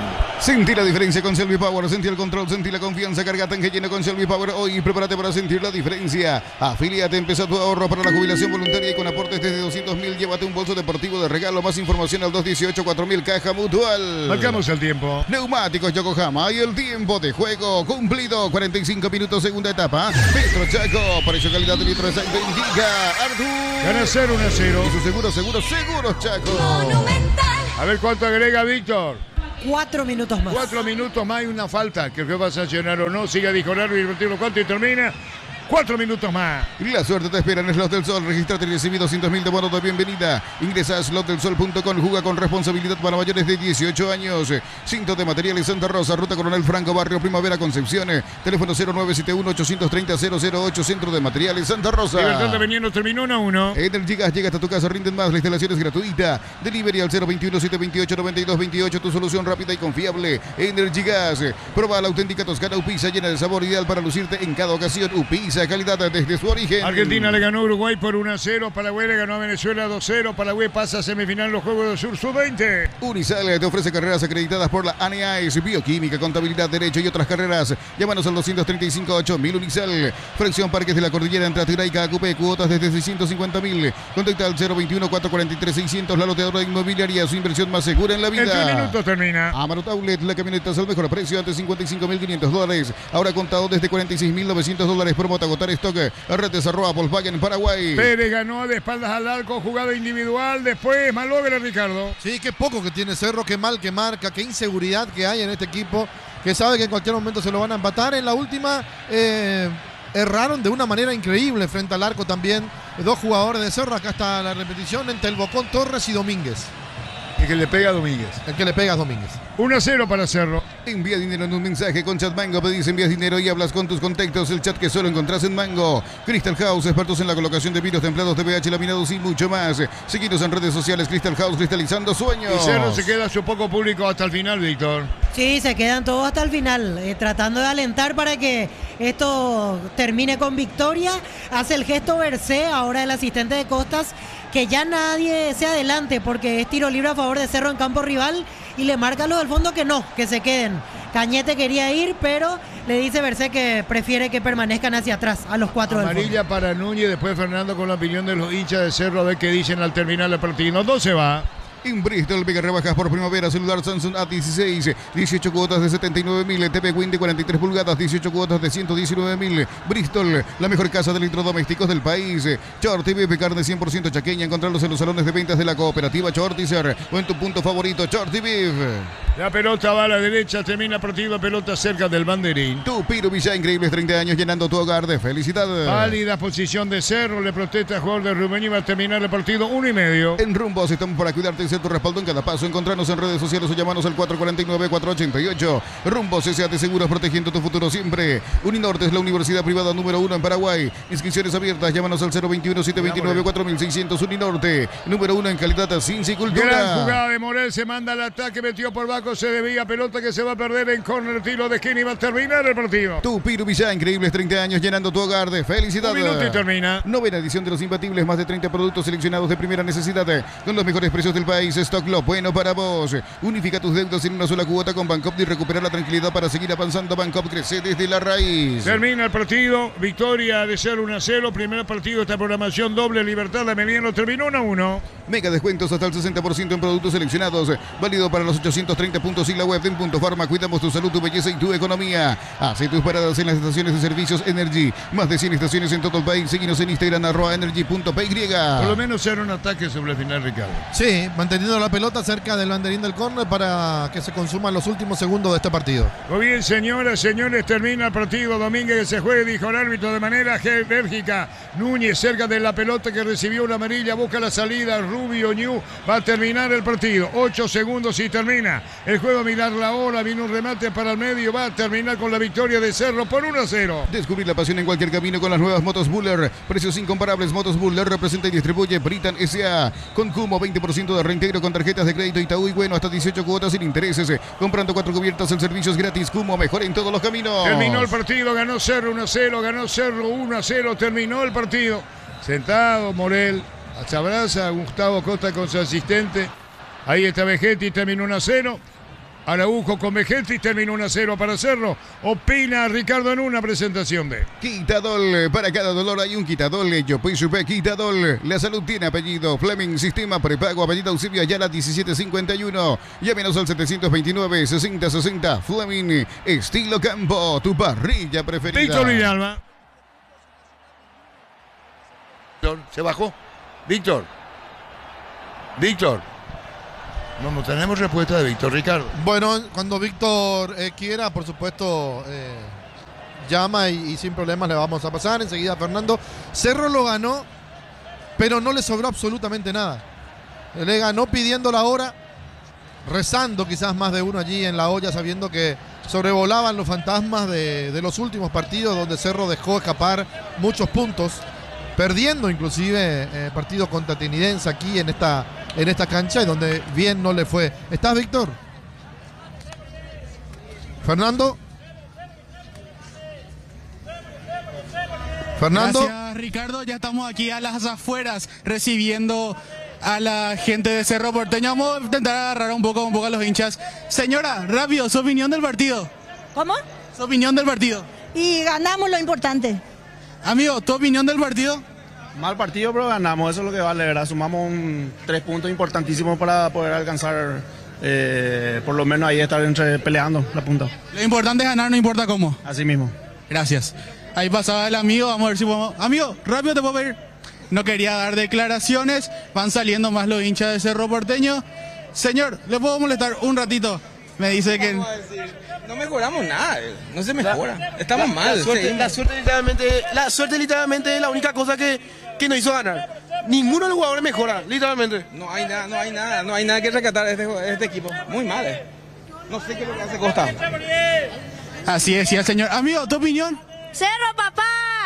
Sentí la diferencia con Selvi Power, sentí el control, sentí la confianza, carga tanque lleno con Selvi Power. Hoy prepárate para sentir la diferencia. Afíliate, empieza tu ahorro para la jubilación voluntaria y con aportes desde doscientos mil, llévate un bolso deportivo de regalo. Más información al dos dieciocho cuatro mil, Caja Mutual. Marcamos el tiempo. Neumáticos Yokohama y el tiempo de juego cumplido. cuarenta y cinco minutos, segunda etapa. Petro Chaco, precio calidad de litro de aceite indica Artur. Gana cero, uno a cero. Y su seguro, seguro, seguro Chaco. A ver cuánto agrega Víctor. Cuatro minutos más. Cuatro minutos más y una falta. Que va a sancionar o no. Siga dijo Larry, divertirlo cuánto y termina. Cuatro minutos más. La suerte te espera en Slot del Sol. Registrate y recibí doscientos mil de bono de bienvenida. Ingresa a slot del sol punto com. Juga con responsabilidad para mayores de dieciocho años. Cinto de materiales Santa Rosa. Ruta Coronel Franco, Barrio Primavera, Concepción. Teléfono cero nueve siete uno, ocho tres cero, cero cero ocho. Centro de Materiales Santa Rosa. Libertad de Veneno terminó uno a uno. Energy Gas llega hasta tu casa. Rinden más. La instalación es gratuita. Delivery al cero veintiuno, setecientos veintiocho, noventa y dos veintiocho. Tu solución rápida y confiable. Energy Gas. Proba la auténtica Toscana Upisa, llena de sabor, ideal para lucirte en cada ocasión. Upisa, calidad desde su origen. Argentina le ganó a Uruguay por uno a cero. Paraguay le ganó a Venezuela dos a cero. Paraguay pasa a semifinal en los Juegos del Sur sub veinte. Unisal te ofrece carreras acreditadas por la A N A S, Bioquímica, Contabilidad, Derecho y otras carreras. Llámanos al doscientos treinta y cinco, ocho mil Unisal. Fracción Parques de la Cordillera entre Atirá y Cacupé. Cuotas desde seiscientos cincuenta mil. Contacta al cero veintiuno, cuatrocientos cuarenta y tres, seiscientos. La loteadora inmobiliaria, su inversión más segura en la vida. En tres minutos termina. Amarot Outlet, la camioneta al mejor precio, antes cincuenta y cinco mil quinientos dólares. Ahora contado desde cuarenta y seis mil novecientos dólares. Promo a agotar stock. Retes arroba Volkswagen Paraguay. Pérez ganó de espaldas al arco, jugada individual. Después malogra Ricardo. Sí, qué poco que tiene Cerro, qué mal que marca, qué inseguridad que hay en este equipo, que sabe que en cualquier momento se lo van a empatar. En la última eh, erraron de una manera increíble frente al arco también dos jugadores de Cerro. Acá está la repetición entre el Bocón, Torres y Domínguez. El que le pega a Domínguez. El que le pega a Domínguez. uno a cero para Cerro. Envía dinero en un mensaje con Chat Mango. Pedís, envías dinero y hablas con tus contactos. El chat que solo encontrás en Mango. Crystal House, expertos en la colocación de vidrios templados de pH, laminados y mucho más. Seguidos en redes sociales. Crystal House, cristalizando sueños. Y Cerro se queda su poco público hasta el final, Víctor. Sí, se quedan todos hasta el final, eh, tratando de alentar para que esto termine con victoria. Hace el gesto Bercé, ahora el asistente de Costas, que ya nadie se adelante porque es tiro libre a favor de Cerro en campo rival y le marca a los del fondo que no, que se queden. Cañete quería ir, pero le dice Bercé que prefiere que permanezcan hacia atrás, a los cuatro del fondo. Amarilla para Núñez, después Fernando con la opinión de los hinchas de Cerro, a ver qué dicen al terminar el partido. ¿Dónde se va? En Bristol, mega rebajas por primavera, celular Samsung A dieciséis, dieciocho cuotas de setenta y nueve mil, T V Win de cuarenta y tres pulgadas, dieciocho cuotas de ciento diecinueve mil. Bristol, la mejor casa de electrodomésticos del país. Chorty Beef, carne cien por ciento chaqueña, encontrarlos en los salones de ventas de la cooperativa Chortizer o en tu punto favorito, Chorty Beef. La pelota va a la derecha, termina el partido, pelota cerca del banderín. Tu Piro Villa, increíbles treinta años llenando tu hogar de felicidad. Válida posición de Cerro, le protesta al jugador de Rubén y va a terminar el partido uno y medio. En Rumbos estamos para cuidarte y ser tu respaldo en cada paso. Encontrarnos en redes sociales o llamanos al cuatro cuatro nueve, cuatro ocho ocho. Rumbos S A T Seguros, protegiendo tu futuro siempre. Uninorte es la universidad privada número uno en Paraguay. Inscripciones abiertas, llámanos al cero veintiuno, setecientos veintinueve, cuatro mil seiscientos. Uninorte, número uno en calidad, ciencia y cultura. Gran jugada de Morel, se manda al ataque, metió por bajo, se debía, pelota que se va a perder en córner, tiro de esquina y va a terminar el partido. Tu Piro Villa, increíbles treinta años llenando tu hogar de felicidad. Un minuto y termina. Novena edición de los imbatibles, más de treinta productos seleccionados de primera necesidad con los mejores precios del país. Stock Lo bueno para vos. Unifica tus deudas en una sola cuota con Bancop y recuperar la tranquilidad para seguir avanzando. Bancop crece desde la raíz. Termina el partido, victoria de ser uno a cero. Primer partido de esta programación doble. Libertad de Mediano terminó uno a uno. Mega descuentos hasta el sesenta por ciento en productos seleccionados. Válido para los ochocientos treinta puntos y la web de Punto Farma. Cuidamos tu salud, tu belleza y tu economía. Hace tus paradas en las estaciones de servicios Energy. Más de cien estaciones en todo el país. Síguenos en Instagram, arroba energy punto p y. Por lo menos era un ataque sobre el final, Ricardo. Sí, manteniendo la pelota cerca del banderín del córner para que se consuman los últimos segundos de este partido. Muy bien, señoras, señores, termina el partido. Domínguez que se juegue, dijo el árbitro de manera enérgica. Núñez cerca de la pelota que recibió una amarilla, busca la salida. Rubio Ñu va a terminar el partido. Ocho segundos y termina. El juego a mirar la hora, viene un remate para el medio, va a terminar con la victoria de Cerro por uno a cero. Descubrir la pasión en cualquier camino con las nuevas motos Buller. Precios incomparables. Motos Buller representa y distribuye Britan S A. Con Cumo, veinte por ciento de reintegro con tarjetas de crédito Itaú y bueno, hasta dieciocho cuotas sin intereses. Comprando cuatro cubiertas, el servicio es gratis. Cumo, mejor en todos los caminos. Terminó el partido, ganó Cerro uno a cero, ganó Cerro uno a cero, terminó el partido. Sentado Morel, se abraza a Gustavo Costa con su asistente. Ahí está Vegetti, terminó uno a cero. Araujo con Vegetis, terminó uno a cero para Cerro. Opina Ricardo en una presentación de Quitadol, para cada dolor hay un Quitadol. Yopi Supe, Quitadol. La salud tiene apellido. Fleming, sistema prepago, apellido Auxilio Ayala diecisiete cincuenta y uno. Llámenos al setecientos veintinueve, sesenta sesenta. Fleming, estilo campo, tu parrilla preferida. Víctor Villalba. ¿Se bajó? Víctor. Víctor. No, no tenemos respuesta de Víctor, Ricardo. Bueno, cuando Víctor eh, quiera, por supuesto, eh, llama y, y sin problemas le vamos a pasar. Enseguida Fernando. Cerro lo ganó, pero no le sobró absolutamente nada. Le ganó pidiendo la hora, rezando quizás más de uno allí en la olla, sabiendo que sobrevolaban los fantasmas de, de los últimos partidos donde Cerro dejó escapar muchos puntos, perdiendo inclusive eh, partido contra Tinidense aquí en esta, en esta cancha y donde bien no le fue. ¿Estás, Víctor? Fernando. Fernando. Gracias, Ricardo. Ya estamos aquí a las afueras recibiendo a la gente de Cerro Porteño. Vamos a intentar agarrar un poco, un poco a los hinchas. Señora, rápido, su opinión del partido. ¿Cómo? Su opinión del partido. Y ganamos lo importante. Amigo, ¿tu opinión del partido? Mal partido, pero ganamos, eso es lo que vale, ¿verdad? Sumamos un, tres puntos importantísimos para poder alcanzar, eh, por lo menos ahí estar entre, peleando la punta. Lo importante es ganar, no importa cómo. Así mismo. Gracias. Ahí pasaba el amigo, vamos a ver si podemos... Amigo, rápido te puedo pedir. No quería dar declaraciones, van saliendo más los hinchas de Cerro Porteño. Señor, ¿le puedo molestar un ratito? Me dice que... No mejoramos nada, no se mejora. Estamos la, mal. La suerte, sí. la, suerte literalmente, la suerte literalmente es la única cosa que, que nos hizo ganar. Ninguno de los jugadores mejora, literalmente. No hay nada, no hay nada, no hay nada que rescatar de este, este equipo. Muy mal. Eh. No sé qué es lo que hace Costa. Así decía el señor. Amigo, ¿tu opinión? ¡Cerro, papá!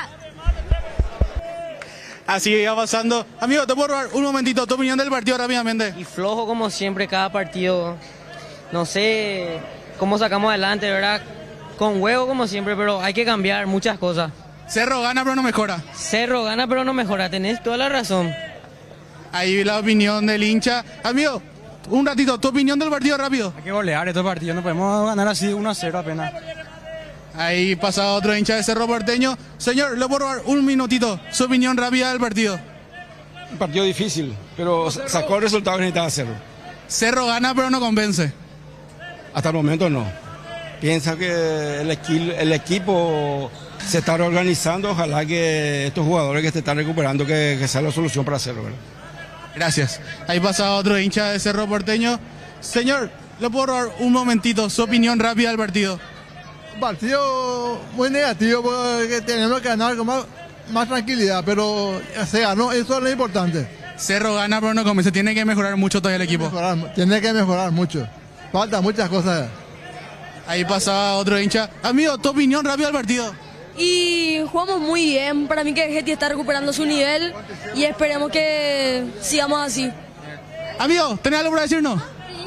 Así iba pasando. Amigo, te puedo robar un momentito, tu opinión del partido rápidamente. Y flojo como siempre cada partido. No sé cómo sacamos adelante, ¿verdad? Con huevo como siempre, pero hay que cambiar muchas cosas. Cerro gana pero no mejora. Cerro gana pero no mejora, tenés toda la razón. Ahí la opinión del hincha. Amigo, un ratito, tu opinión del partido rápido. Hay que golear estos partidos, no podemos ganar así uno a cero apenas. Ahí pasa otro hincha de Cerro Porteño. Señor, le puedo robar un minutito, su opinión rápida del partido. Un partido difícil, pero sacó el resultado que necesitaba Cerro. Cerro gana pero no convence. Hasta el momento no. Piensa que el, equi el equipo se está reorganizando. Ojalá que estos jugadores que se están recuperando, que, que sea la solución para hacerlo, ¿verdad? Gracias. Ahí pasa otro hincha de Cerro Porteño. Señor, le puedo robar un momentito, su opinión rápida del partido. Un partido muy negativo porque tenemos que ganar con más, más tranquilidad, pero se ganó, eso es lo importante. Cerro gana pero no convence, tiene que mejorar mucho todavía el equipo. Mejorar, tiene que mejorar mucho. Falta muchas cosas. Ahí pasaba otro hincha. Amigo, tu opinión rápida del partido. Y jugamos muy bien. Para mí que Getty está recuperando su nivel y esperemos que sigamos así. Amigo, ¿tenés algo para decirnos?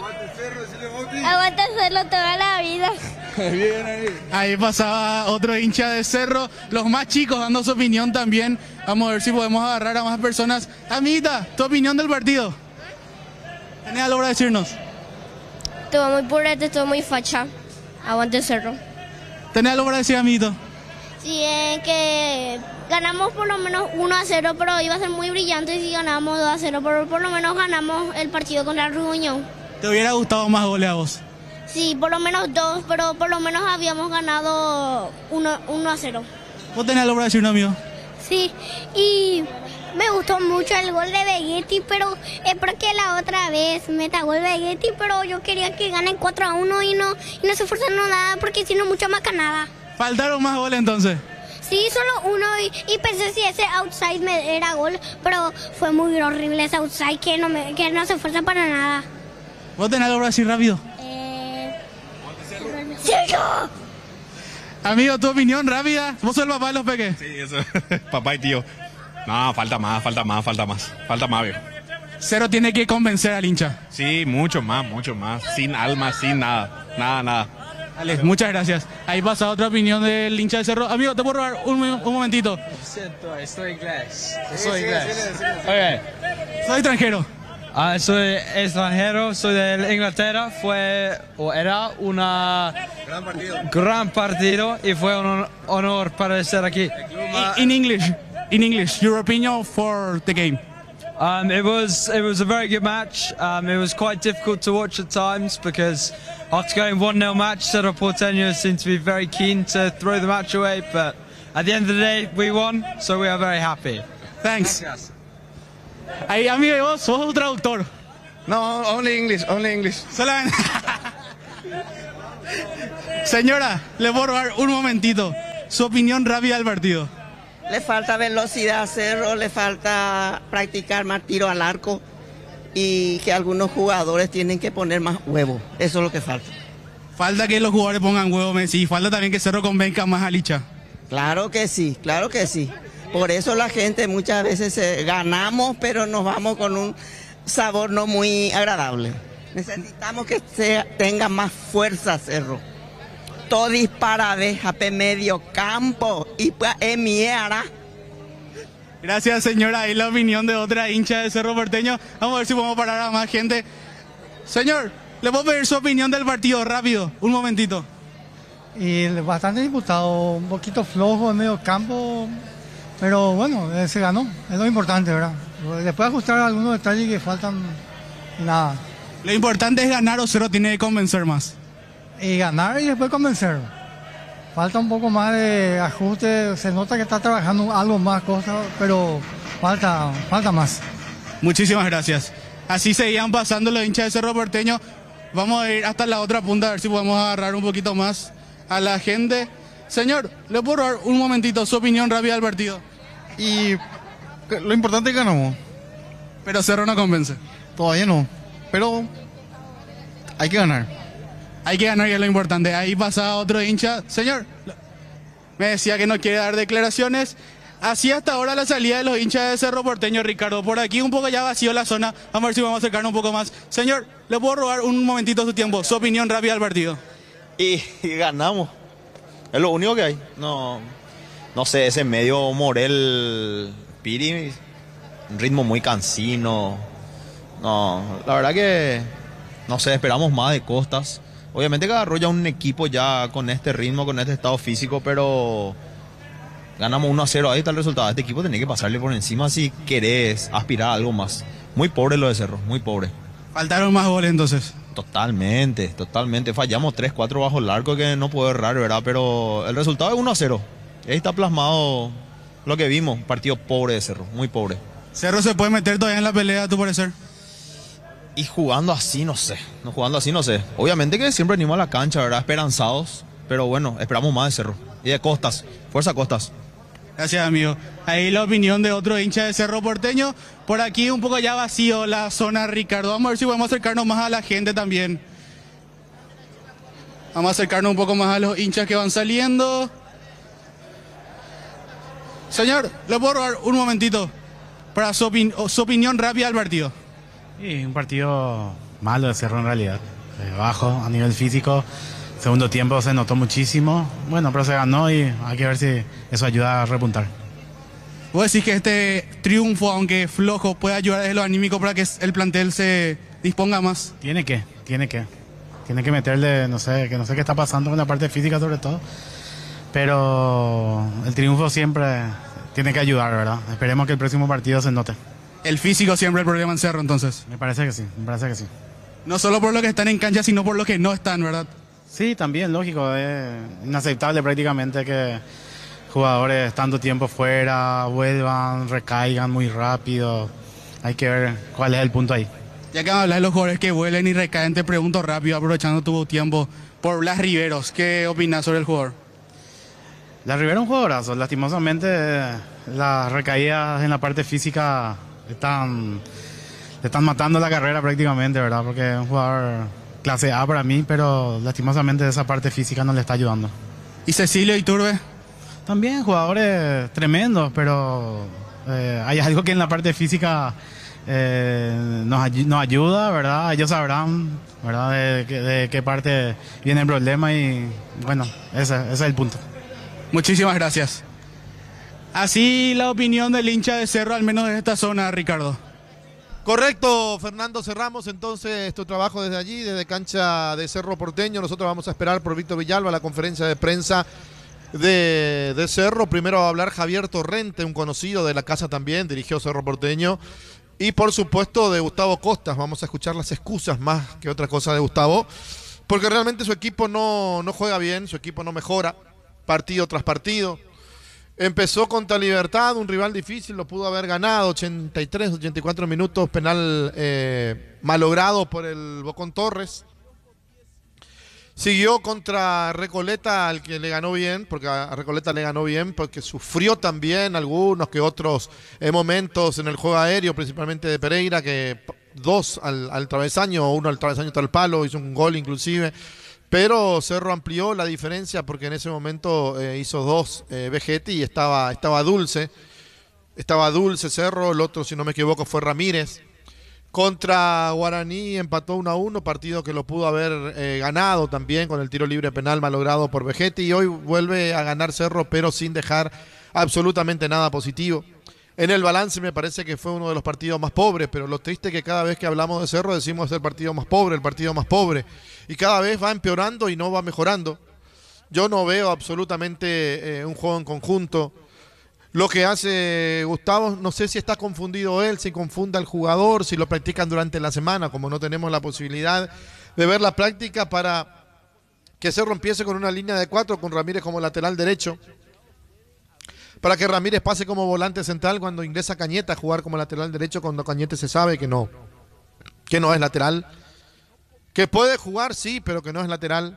Aguanta Cerro toda la vida. Ahí pasaba otro hincha de Cerro, los más chicos dando su opinión también. Vamos a ver si podemos agarrar a más personas. Amiguita, tu opinión del partido. ¿Tenés algo para decirnos? Estuvo muy purete, estuvo muy facha. Aguante Cerro. ¿Tenés algo para decir, amiguito? Sí, es que ganamos por lo menos uno a cero, pero iba a ser muy brillante si ganamos dos a cero, pero por lo menos ganamos el partido contra el Ruñón. ¿Te hubiera gustado más goles a vos? Sí, por lo menos dos, pero por lo menos habíamos ganado uno a cero. ¿Vos tenés algo para decir, amigo? Sí, y me gustó mucho el gol de Vegetti, pero es porque la otra vez meta gol Vegetti, pero yo quería que ganen cuatro a uno y no, y no se esforzaron nada porque si no mucho más ganaba. ¿Faltaron más goles entonces? Sí, solo uno y, y pensé si ese outside me era gol, pero fue muy horrible ese outside que no, me, que no se esfuerza para nada. ¿Vos tenés algo para decir rápido? Eh... ¡Cerro! Amigo, tu opinión rápida. ¿Vos sos el papá de los peques? Sí, eso. Papá y tío. No, falta más, falta más, falta más. Falta más, viejo. Cerro tiene que convencer al hincha. Sí, mucho más, mucho más. Sin alma, sin nada. Nada, nada. Dale, muchas gracias. Ahí pasa otra opinión del hincha de Cerro. Amigo, ¿te puedo robar un, un momentito? Siento, estoy inglés. Soy inglés. Okay. Soy extranjero. Ah, soy extranjero, soy de Inglaterra. Fue o era una Gran partido. gran partido y fue un honor para estar aquí. In English, in English, your opinion for the game. Um, it was it was a very good match. Um, it was quite difficult to watch at times because after going one nil match, Cerro Porteño seemed to be very keen to throw the match away. But at the end of the day, we won, so we are very happy. Thanks. Ahí, amigo, vos sos un traductor. No, only English, only English. Solamente. Señora, le voy a robar un momentito. Su opinión rápida del partido. Le falta velocidad a Cerro, le falta practicar más tiro al arco y que algunos jugadores tienen que poner más huevo. Eso es lo que falta. Falta que los jugadores pongan huevo, Messi. Falta también que Cerro convenga más a Licha. Claro que sí, claro que sí. Por eso la gente muchas veces eh, ganamos, pero nos vamos con un sabor no muy agradable. Necesitamos que sea, tenga más fuerza Cerro. Todo dispara de P medio campo y pues emiera. Gracias, señora. Ahí la opinión de otra hincha de Cerro Porteño. Vamos a ver si podemos parar a más gente. Señor, le puedo pedir su opinión del partido rápido, un momentito. Y bastante disputado, un poquito flojo en medio campo, pero bueno, eh, se ganó, es lo importante, ¿verdad? Después ajustar algunos detalles que faltan y nada. Lo importante es ganar o Cerro tiene que convencer más. Y ganar y después convencer. Falta un poco más de ajuste, se nota que está trabajando algo más cosas, pero falta, falta más. Muchísimas gracias. Así seguían pasando los hinchas de Cerro Porteño. Vamos a ir hasta la otra punta a ver si podemos agarrar un poquito más a la gente. Señor, le puedo dar un momentito su opinión rápida del partido. Y lo importante es que ganamos. Pero Cerro no convence. Todavía no, pero hay que ganar. Hay que ganar y es lo importante. Ahí pasa otro hincha. Señor, me decía que no quiere dar declaraciones. Así hasta ahora la salida de los hinchas de Cerro Porteño, Ricardo. Por aquí un poco ya vacío la zona. Vamos a ver si vamos a acercarnos un poco más. Señor, le puedo robar un momentito su tiempo. Su opinión rápida del partido. Y, y ganamos. Es lo único que hay. No, no sé, ese medio Morel Piri, un ritmo muy cansino. No, la verdad que no sé, esperamos más de Costas. Obviamente que agarró ya un equipo ya con este ritmo, con este estado físico, pero ganamos uno a cero, ahí está el resultado. Este equipo tenía que pasarle por encima si querés aspirar a algo más. Muy pobre lo de Cerro, muy pobre. Faltaron más goles entonces. Totalmente, totalmente. Fallamos tres, cuatro bajo el arco que no puedo errar, ¿verdad? Pero el resultado es uno a cero. Ahí está plasmado lo que vimos. Partido pobre de Cerro, muy pobre. ¿Cerro se puede meter todavía en la pelea, a tu parecer? Y jugando así, no sé. No jugando así, no sé. Obviamente que siempre venimos a la cancha, ¿verdad? Esperanzados. Pero bueno, esperamos más de Cerro. Y de Costas. Fuerza Costas. Gracias, amigo. Ahí la opinión de otro hincha de Cerro Porteño. Por aquí un poco ya vacío la zona, Ricardo. Vamos a ver si podemos acercarnos más a la gente también. Vamos a acercarnos un poco más a los hinchas que van saliendo. Señor, ¿le puedo robar un momentito para su, opin su opinión rápida del partido? Sí, un partido malo de Cerro en realidad. Eh, bajo a nivel físico. Segundo tiempo se notó muchísimo. Bueno, pero se ganó y hay que ver si eso ayuda a repuntar. ¿Vos decís que este triunfo, aunque flojo, puede ayudar desde lo anímico para que el plantel se disponga más? Tiene que, tiene que. Tiene que meterle, no sé, que no sé qué está pasando con la parte física sobre todo. Pero el triunfo siempre tiene que ayudar, ¿verdad? Esperemos que el próximo partido se note. El físico siempre el problema en Cerro, entonces. Me parece que sí, me parece que sí. No solo por los que están en cancha, sino por los que no están, ¿verdad? Sí, también, lógico. Es inaceptable prácticamente que jugadores tanto tiempo fuera, vuelvan, recaigan muy rápido. Hay que ver cuál es el punto ahí. Ya que hablas de los jugadores que vuelen y recaen, te pregunto rápido, aprovechando tu tiempo, por Blas Riveros. ¿Qué opinas sobre el jugador? Blas Riveros es un jugadorazo. Lastimosamente, las recaídas en la parte física están, están matando la carrera prácticamente, ¿verdad? Porque es un jugador clase A para mí, pero lastimosamente esa parte física no le está ayudando. ¿Y Cecilio Iturbe? También jugadores tremendos, pero eh, hay algo que en la parte física eh, nos, nos ayuda, ¿verdad? Ellos sabrán, ¿verdad? De, de, de qué parte viene el problema y bueno, ese, ese es el punto. Muchísimas gracias. Así la opinión del hincha de Cerro, al menos de esta zona, Ricardo. Correcto, Fernando, cerramos entonces tu trabajo desde allí, desde cancha de Cerro Porteño. Nosotros vamos a esperar por Víctor Villalba la conferencia de prensa de, de Cerro. Primero va a hablar Javier Torrente, un conocido de la casa también, dirigió Cerro Porteño. Y por supuesto de Gustavo Costas, vamos a escuchar las excusas más que otra cosa de Gustavo, porque realmente su equipo no, no juega bien, su equipo no mejora, partido tras partido. Empezó contra Libertad, un rival difícil, lo pudo haber ganado, ochenta y tres, ochenta y cuatro minutos, penal eh, malogrado por el Bocón Torres. Siguió contra Recoleta, al que le ganó bien, porque a Recoleta le ganó bien, porque sufrió también algunos que otros eh, momentos en el juego aéreo, principalmente de Pereira, que dos al, al travesaño, uno al travesaño hasta el palo, hizo un gol inclusive. Pero Cerro amplió la diferencia porque en ese momento eh, hizo dos eh, Vegetti y estaba, estaba Dulce. Estaba Dulce Cerro, el otro, si no me equivoco, fue Ramírez. Contra Guaraní empató uno a uno, partido que lo pudo haber eh, ganado también con el tiro libre penal malogrado por Vegetti. Y hoy vuelve a ganar Cerro, pero sin dejar absolutamente nada positivo. En el balance me parece que fue uno de los partidos más pobres, pero lo triste es que cada vez que hablamos de Cerro decimos es el partido más pobre, el partido más pobre. Y cada vez va empeorando y no va mejorando. Yo no veo absolutamente eh, un juego en conjunto. Lo que hace Gustavo, no sé si está confundido él, si confunda al jugador, si lo practican durante la semana, como no tenemos la posibilidad de ver la práctica, para que Cerro empiece con una línea de cuatro, con Ramírez como lateral derecho, para que Ramírez pase como volante central cuando ingresa Cañete a jugar como lateral derecho, cuando Cañete se sabe que no, que no es lateral, que puede jugar sí, pero que no es lateral.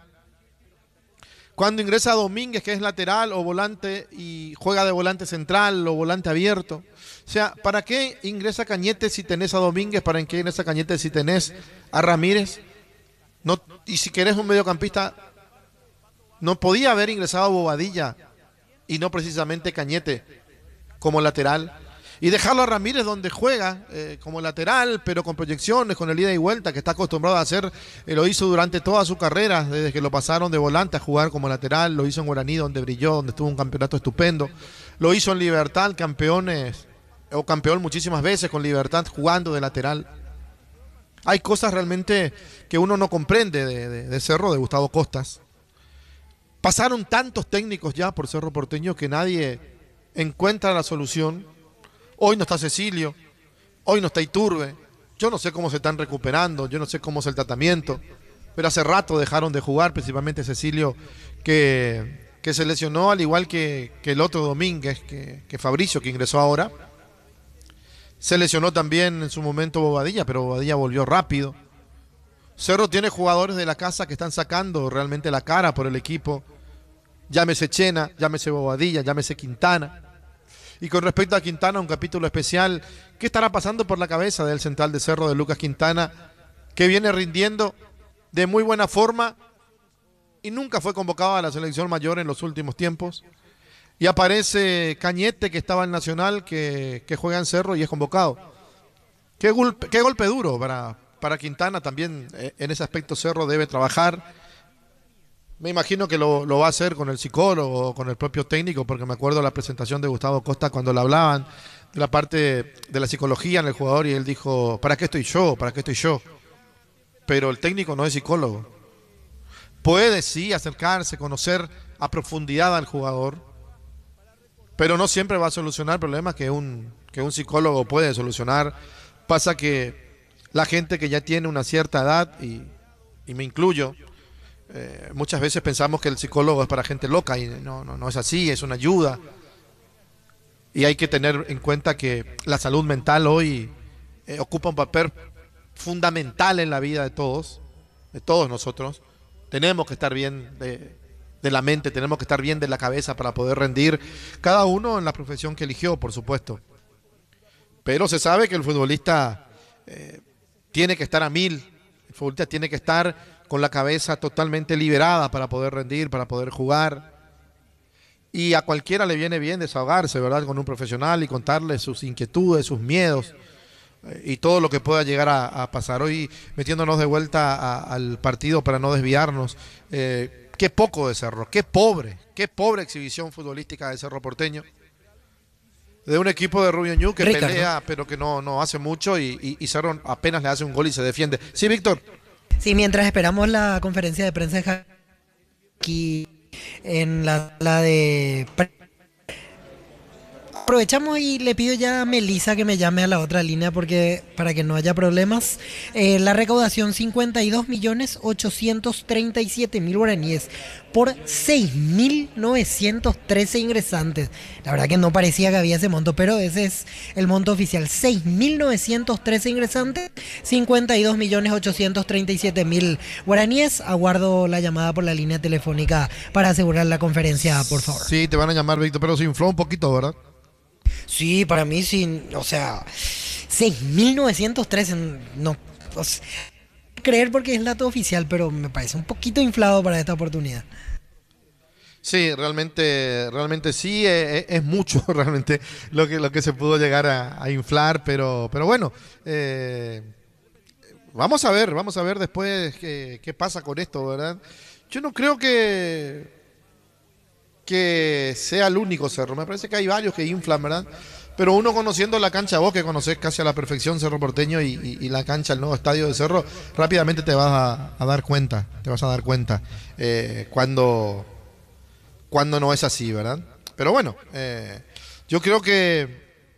Cuando ingresa Domínguez, que es lateral o volante y juega de volante central o volante abierto. O sea, ¿para qué ingresa Cañete si tenés a Domínguez? ¿Para qué ingresa Cañete si tenés a Ramírez? No, y si querés un mediocampista, no podía haber ingresado a Bobadilla y no precisamente Cañete como lateral. Y dejarlo a Ramírez donde juega eh, como lateral, pero con proyecciones, con el ida y vuelta, que está acostumbrado a hacer, eh, lo hizo durante toda su carrera, desde que lo pasaron de volante a jugar como lateral, lo hizo en Guaraní, donde brilló, donde tuvo un campeonato estupendo, lo hizo en Libertad, campeones, o campeón muchísimas veces con Libertad, jugando de lateral. Hay cosas realmente que uno no comprende de, de, de Cerro, de Gustavo Costas. Pasaron tantos técnicos ya por Cerro Porteño que nadie encuentra la solución. Hoy no está Cecilio, hoy no está Iturbe. Yo no sé cómo se están recuperando, yo no sé cómo es el tratamiento, pero hace rato dejaron de jugar, principalmente Cecilio, que, que se lesionó, al igual que, que el otro Domínguez, que, que Fabricio, que ingresó ahora. Se lesionó también en su momento Bobadilla, pero Bobadilla volvió rápido. Cerro tiene jugadores de la casa que están sacando realmente la cara por el equipo. Llámese Chena, llámese Bobadilla, llámese Quintana. Y con respecto a Quintana, un capítulo especial. ¿Qué estará pasando por la cabeza del central de Cerro, de Lucas Quintana, que viene rindiendo de muy buena forma y nunca fue convocado a la selección mayor en los últimos tiempos? Y aparece Cañete, que estaba en Nacional, que, que juega en Cerro y es convocado. Qué golpe, qué golpe duro para, para Quintana. También eh, en ese aspecto Cerro debe trabajar. Me imagino que lo, lo va a hacer con el psicólogo, con el propio técnico, porque me acuerdo de la presentación de Gustavo Costa cuando le hablaban de la parte de la psicología en el jugador y él dijo, ¿para qué estoy yo? ¿Para qué estoy yo? Pero el técnico no es psicólogo. Puede sí acercarse, conocer a profundidad al jugador, pero no siempre va a solucionar problemas que un, que un psicólogo puede solucionar. Pasa que la gente que ya tiene una cierta edad, y, y me incluyo, Eh, muchas veces pensamos que el psicólogo es para gente loca y no, no, no es así, es una ayuda. Y hay que tener en cuenta que la salud mental hoy eh, ocupa un papel fundamental en la vida de todos, de todos nosotros. Tenemos que estar bien de, de la mente, tenemos que estar bien de la cabeza para poder rendir, cada uno en la profesión que eligió, por supuesto. Pero se sabe que el futbolista eh, tiene que estar a mil, el futbolista tiene que estar con la cabeza totalmente liberada para poder rendir, para poder jugar. Y a cualquiera le viene bien desahogarse, ¿verdad?, con un profesional y contarle sus inquietudes, sus miedos eh, y todo lo que pueda llegar a, a pasar. Hoy, metiéndonos de vuelta a, al partido para no desviarnos, eh, qué poco de Cerro, qué pobre, qué pobre exhibición futbolística de Cerro Porteño. de un equipo de Rubio Ñu que Ricardo. pelea, pero que no, no hace mucho y, y, y Cerro apenas le hace un gol y se defiende. Sí, Víctor. Sí, mientras esperamos la conferencia de prensa de Ja- aquí en la, la de... Aprovechamos y le pido ya a Melissa que me llame a la otra línea porque para que no haya problemas. Eh, la recaudación cincuenta y dos millones ochocientos treinta y siete mil guaraníes por seis mil novecientos trece ingresantes. La verdad que no parecía que había ese monto, pero ese es el monto oficial. seis mil novecientos trece ingresantes, cincuenta y dos millones ochocientos treinta y siete mil guaraníes. Aguardo la llamada por la línea telefónica para asegurar la conferencia, por favor. Sí, te van a llamar, Víctor, pero se infló un poquito, ¿verdad? Sí, para mí sí, o sea, seis mil novecientos trece, no, o sea, creer porque es el dato oficial, pero me parece un poquito inflado para esta oportunidad. Sí, realmente, realmente sí, es, es mucho realmente lo que, lo que se pudo llegar a, a inflar, pero, pero bueno, eh, vamos a ver, vamos a ver después qué, qué pasa con esto, ¿verdad? Yo no creo que... que sea el único Cerro. Me parece que hay varios que inflan, ¿verdad? Pero uno conociendo la cancha, vos que conocés casi a la perfección Cerro Porteño y, y, y la cancha, el nuevo estadio de Cerro, rápidamente te vas a, a dar cuenta, te vas a dar cuenta eh, cuando, cuando no es así, ¿verdad? Pero bueno, eh, yo creo que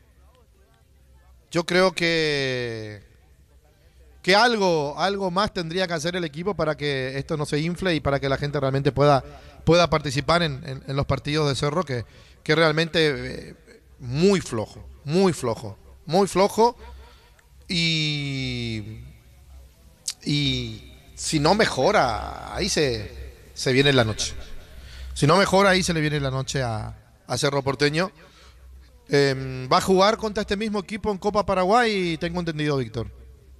yo creo que que algo, algo más tendría que hacer el equipo para que esto no se infle y para que la gente realmente pueda, pueda participar en, en, en los partidos de Cerro, que, que realmente eh, muy flojo, muy flojo, muy flojo. Y, y si no mejora, ahí se, se viene la noche. Si no mejora, ahí se le viene la noche a, a Cerro Porteño. Eh, va a jugar contra este mismo equipo en Copa Paraguay, tengo entendido, Víctor.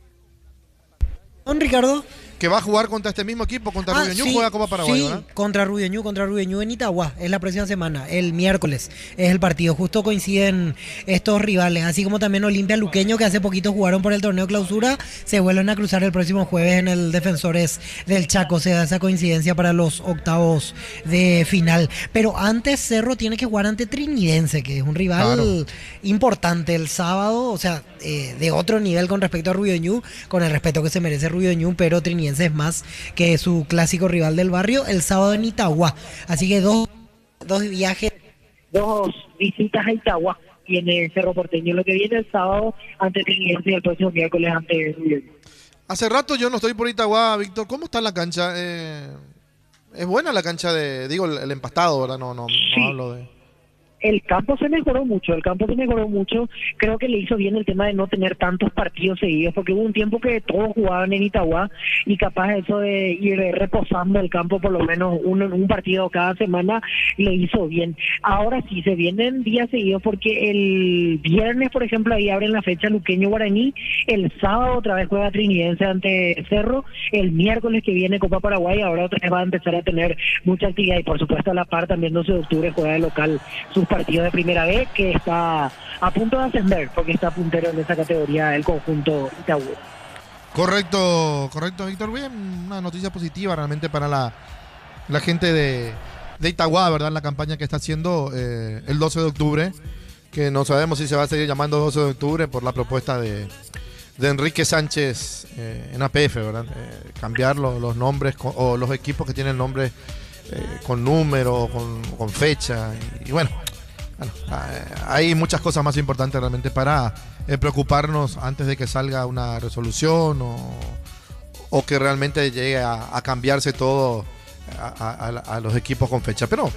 ¿Don Ricardo? Que va a jugar contra este mismo equipo, contra Ah, Rubio Ñu, sí, juega Copa Paraguay, sí, ¿verdad? contra Rubio Ñu, contra Rubio Ñu en Itagua, es la próxima semana, el miércoles es el partido, justo coinciden estos rivales, así como también Olimpia Luqueño, que hace poquito jugaron por el torneo clausura, se vuelven a cruzar el próximo jueves en el Defensores del Chaco, se da esa coincidencia para los octavos de final, pero antes Cerro tiene que jugar ante Trinidense, que es un rival Claro. importante el sábado, o sea, eh, de otro nivel con respecto a Rubio Ñu, con el respeto que se merece Rubio Ñu, pero Trinidense es más que su clásico rival del barrio, el sábado en Itagua. Así que dos, dos viajes. Dos visitas a Itagua tiene Cerro Porteño, lo que viene el sábado ante Trinidense y el próximo miércoles ante Rubio. Hace rato yo no estoy por Itagua, Víctor. ¿Cómo está la cancha? Eh, es buena la cancha de, digo, el, el empastado, ¿verdad? No, no, no hablo de... El campo se mejoró mucho, el campo se mejoró mucho. Creo que le hizo bien el tema de no tener tantos partidos seguidos, porque hubo un tiempo que todos jugaban en Itagua y capaz eso de ir reposando el campo por lo menos un, un partido cada semana le hizo bien. Ahora sí, se vienen días seguidos porque el viernes, por ejemplo, ahí abren la fecha Luqueño Guaraní, el sábado otra vez juega Trinidense ante Cerro, el miércoles que viene Copa Paraguay, ahora otra vez va a empezar a tener mucha actividad y por supuesto a la par también doce de octubre juega de local sus partido de primera vez, que está a punto de ascender porque está puntero en esa categoría el conjunto Itagüí. Correcto, correcto, Víctor. Bien, una noticia positiva realmente para la, la gente de, de Itagua, ¿verdad? La campaña que está haciendo eh, el doce de octubre, que no sabemos si se va a seguir llamando doce de octubre por la propuesta de, de Enrique Sánchez eh, en A P F, ¿verdad? Eh, cambiar lo, los nombres con, o los equipos que tienen nombres eh, con número, con, con fecha y, y bueno. Bueno, hay muchas cosas más importantes realmente para eh, preocuparnos antes de que salga una resolución o, o que realmente llegue a, a cambiarse todo a, a, a los equipos con fecha. Pero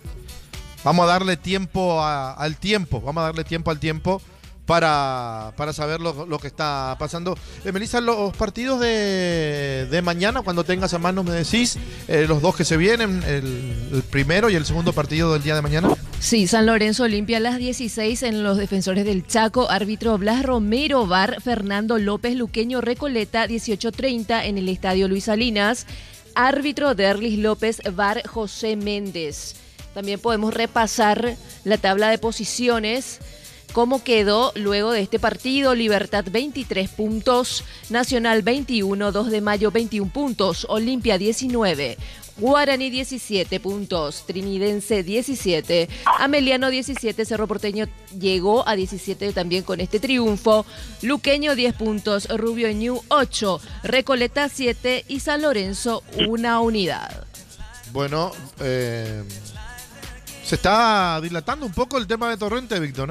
vamos a darle tiempo a, al tiempo, vamos a darle tiempo al tiempo para, para saber lo, lo que está pasando. Eh, Melissa, los partidos de, de mañana, cuando tengas a mano me decís, eh, los dos que se vienen, el, el primero y el segundo partido del día de mañana. Sí, San Lorenzo Olimpia a las dieciséis en los Defensores del Chaco, árbitro Blas Romero, V A R Fernando López, Luqueño Recoleta, dieciocho treinta en el Estadio Luis Salinas, árbitro Derlis López, V A R José Méndez. También podemos repasar la tabla de posiciones, cómo quedó luego de este partido. Libertad veintitrés puntos, Nacional veintiuno, dos de mayo veintiún puntos, Olimpia diecinueve, Guaraní diecisiete puntos, Trinidense diecisiete, Ameliano diecisiete, Cerro Porteño llegó a diecisiete también con este triunfo, Luqueño diez puntos, Rubio Ñu ocho, Recoleta siete y San Lorenzo una unidad. Bueno, eh, se está dilatando un poco el tema de Torrente, Víctor, ¿eh?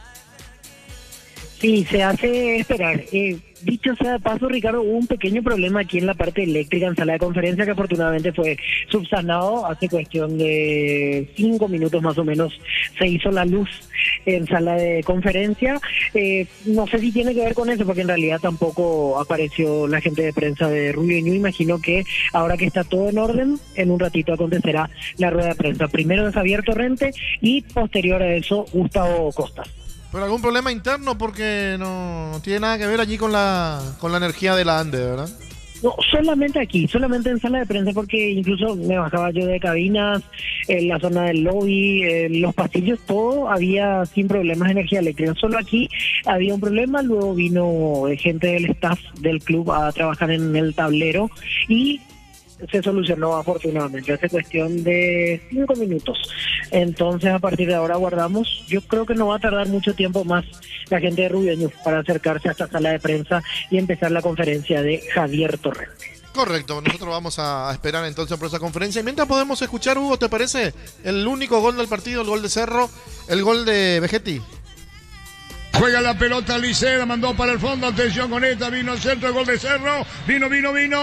Sí, se hace esperar. Eh, dicho sea de paso, Ricardo, hubo un pequeño problema aquí en la parte eléctrica en sala de conferencia que afortunadamente fue subsanado. Hace cuestión de cinco minutos más o menos se hizo la luz en sala de conferencia. Eh, no sé si tiene que ver con eso, porque en realidad tampoco apareció la gente de prensa de Rubio Ñu. Imagino que ahora que está todo en orden, en un ratito acontecerá la rueda de prensa. Primero de Javier Torrente y posterior a eso Gustavo Costas. Pero algún problema interno porque no tiene nada que ver allí con la con la energía de la ANDE, ¿verdad? No, solamente aquí, solamente en sala de prensa, porque incluso me bajaba yo de cabinas, en la zona del lobby, en los pasillos, todo había sin problemas de energía eléctrica. Solo aquí había un problema, luego vino gente del staff del club a trabajar en el tablero y se solucionó afortunadamente. Hace cuestión de cinco minutos. Entonces, a partir de ahora guardamos. Yo creo que no va a tardar mucho tiempo más la gente de Rubio Ñu para acercarse a esta sala de prensa y empezar la conferencia de Javier Torrente. Correcto, nosotros vamos a esperar entonces por esa conferencia. Y mientras podemos escuchar, Hugo, ¿te parece el único gol del partido, el gol de Cerro, el gol de Vegetti? Juega la pelota Licea, mandó para el fondo, atención con esta, vino el centro, el gol de Cerro, vino, vino, vino,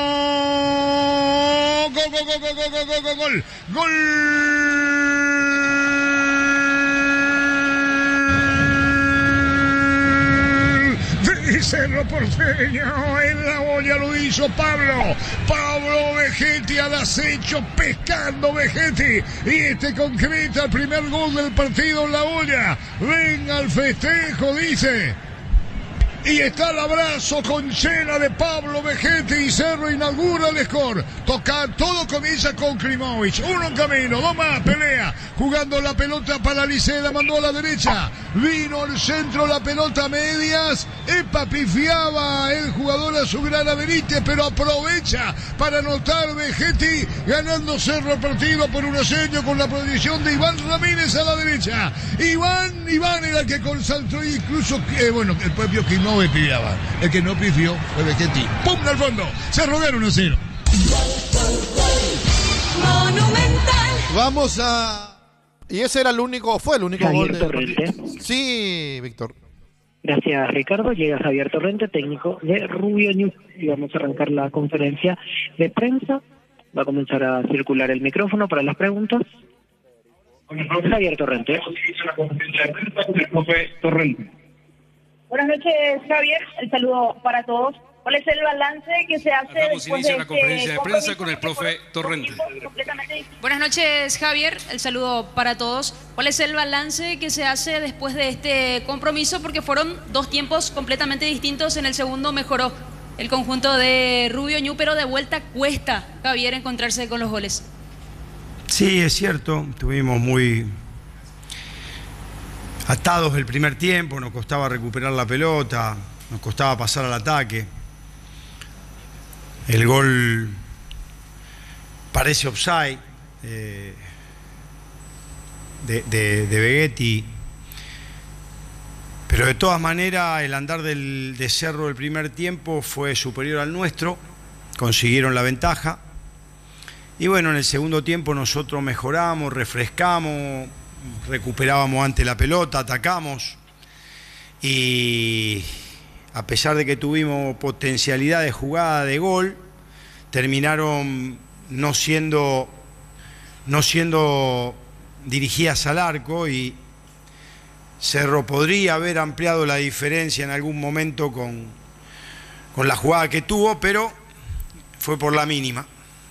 gol, gol, gol, gol, gol, gol, gol, gol, gol, de Cerro Porteño, en la olla lo hizo Pablo, Pablo Vegetti al acecho, pescando Vegetti, y este concreta el primer gol del partido en la olla. Venga al festejo, dice. Y está el abrazo con cena de Pablo Vegetti y Cerro inaugura el score. Tocar, todo comienza con Klimovic. Uno en camino, dos más, pelea. Jugando la pelota para Licea, la mandó a la derecha. Vino al centro, la pelota a medias. Epa, pifiaba el jugador a su gran Benítez, pero aprovecha para anotar Vegetti, ganando Cerro el partido por un aseño con la proyección de Iván Ramírez a la derecha. Iván, Iván era el que consaltó y incluso, eh, bueno, el propio Klimovic no pifiaba. El que no pifió fue Vegetti. ¡Pum! Al fondo. Se rodearon uno a cero. Vamos a... Y ese era el único, fue el único Javier gol de... Torrente. Sí, Víctor. Gracias, Ricardo. Llega Javier Torrente, técnico de Rubio Ñu. Y vamos a arrancar la conferencia de prensa. Va a comenzar a circular el micrófono para las preguntas. Javier Torrente. Torrente. Buenas noches, Javier. El saludo para todos. ¿Cuál es el balance que se hace Damos después inicio de a la conferencia este de prensa con el profe Torrente. Buenas noches, Javier. El saludo para todos. ¿Cuál es el balance que se hace después de este compromiso? Porque fueron dos tiempos completamente distintos. En el segundo mejoró el conjunto de Rubio Ñu, pero de vuelta cuesta, Javier, encontrarse con los goles. Sí, es cierto. Estuvimos muy atados el primer tiempo, nos costaba recuperar la pelota, nos costaba pasar al ataque. El gol parece offside eh, de, de, de Vegetti, pero de todas maneras el andar del, de Cerro del primer tiempo fue superior al nuestro, consiguieron la ventaja. Y bueno, en el segundo tiempo nosotros mejoramos, refrescamos, recuperábamos antes la pelota, atacamos y a pesar de que tuvimos potencialidad de jugada de gol, terminaron no siendo, no siendo dirigidas al arco y Cerro podría haber ampliado la diferencia en algún momento con, con la jugada que tuvo, pero fue por la mínima.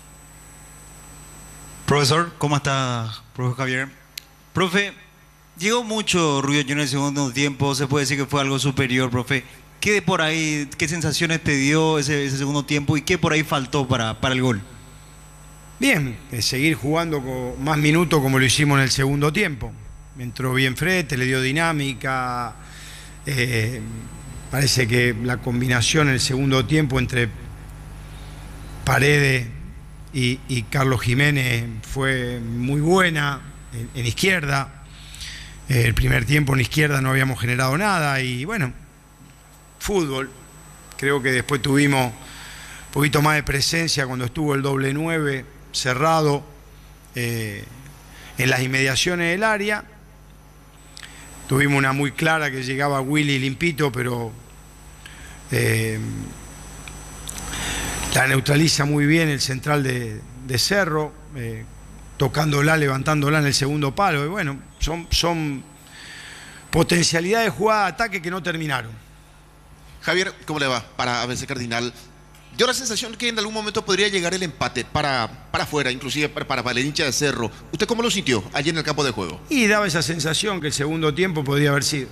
Profesor, ¿cómo está, profe Javier? Profe, llegó mucho Rubio Ñu en el segundo tiempo, se puede decir que fue algo superior, profe. ¿Qué por ahí, qué sensaciones te dio ese, ese segundo tiempo y qué por ahí faltó para, para el gol? Bien, seguir jugando con más minutos como lo hicimos en el segundo tiempo. Entró bien Frete, le dio dinámica. Eh, parece que la combinación en el segundo tiempo entre Paredes y, y Carlos Jiménez fue muy buena en, en izquierda. Eh, el primer tiempo en izquierda no habíamos generado nada y bueno, fútbol. Creo que después tuvimos un poquito más de presencia cuando estuvo el doble nueve cerrado eh, en las inmediaciones del área. Tuvimos una muy clara que llegaba Willy limpito, pero eh, la neutraliza muy bien el central de, de Cerro, eh, tocándola, levantándola en el segundo palo. Y bueno, son, son potencialidades de jugada de ataque que no terminaron. Javier, ¿cómo le va? Para A B C Cardinal. Dio la sensación que en algún momento podría llegar el empate para, para afuera, inclusive para, para, para el hincha de Cerro. ¿Usted cómo lo sintió allí en el campo de juego? Y daba esa sensación que el segundo tiempo podría haber sido.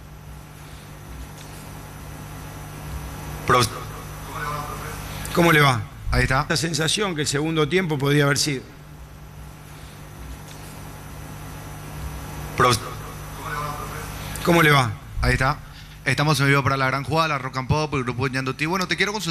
¿Cómo le va? Ahí está. La sensación que el segundo tiempo podría haber sido. ¿Cómo le va? Ahí está. Estamos en vivo para la gran jugada, la Rock and Pop, el grupo Ñandoti. Bueno, te quiero consultar.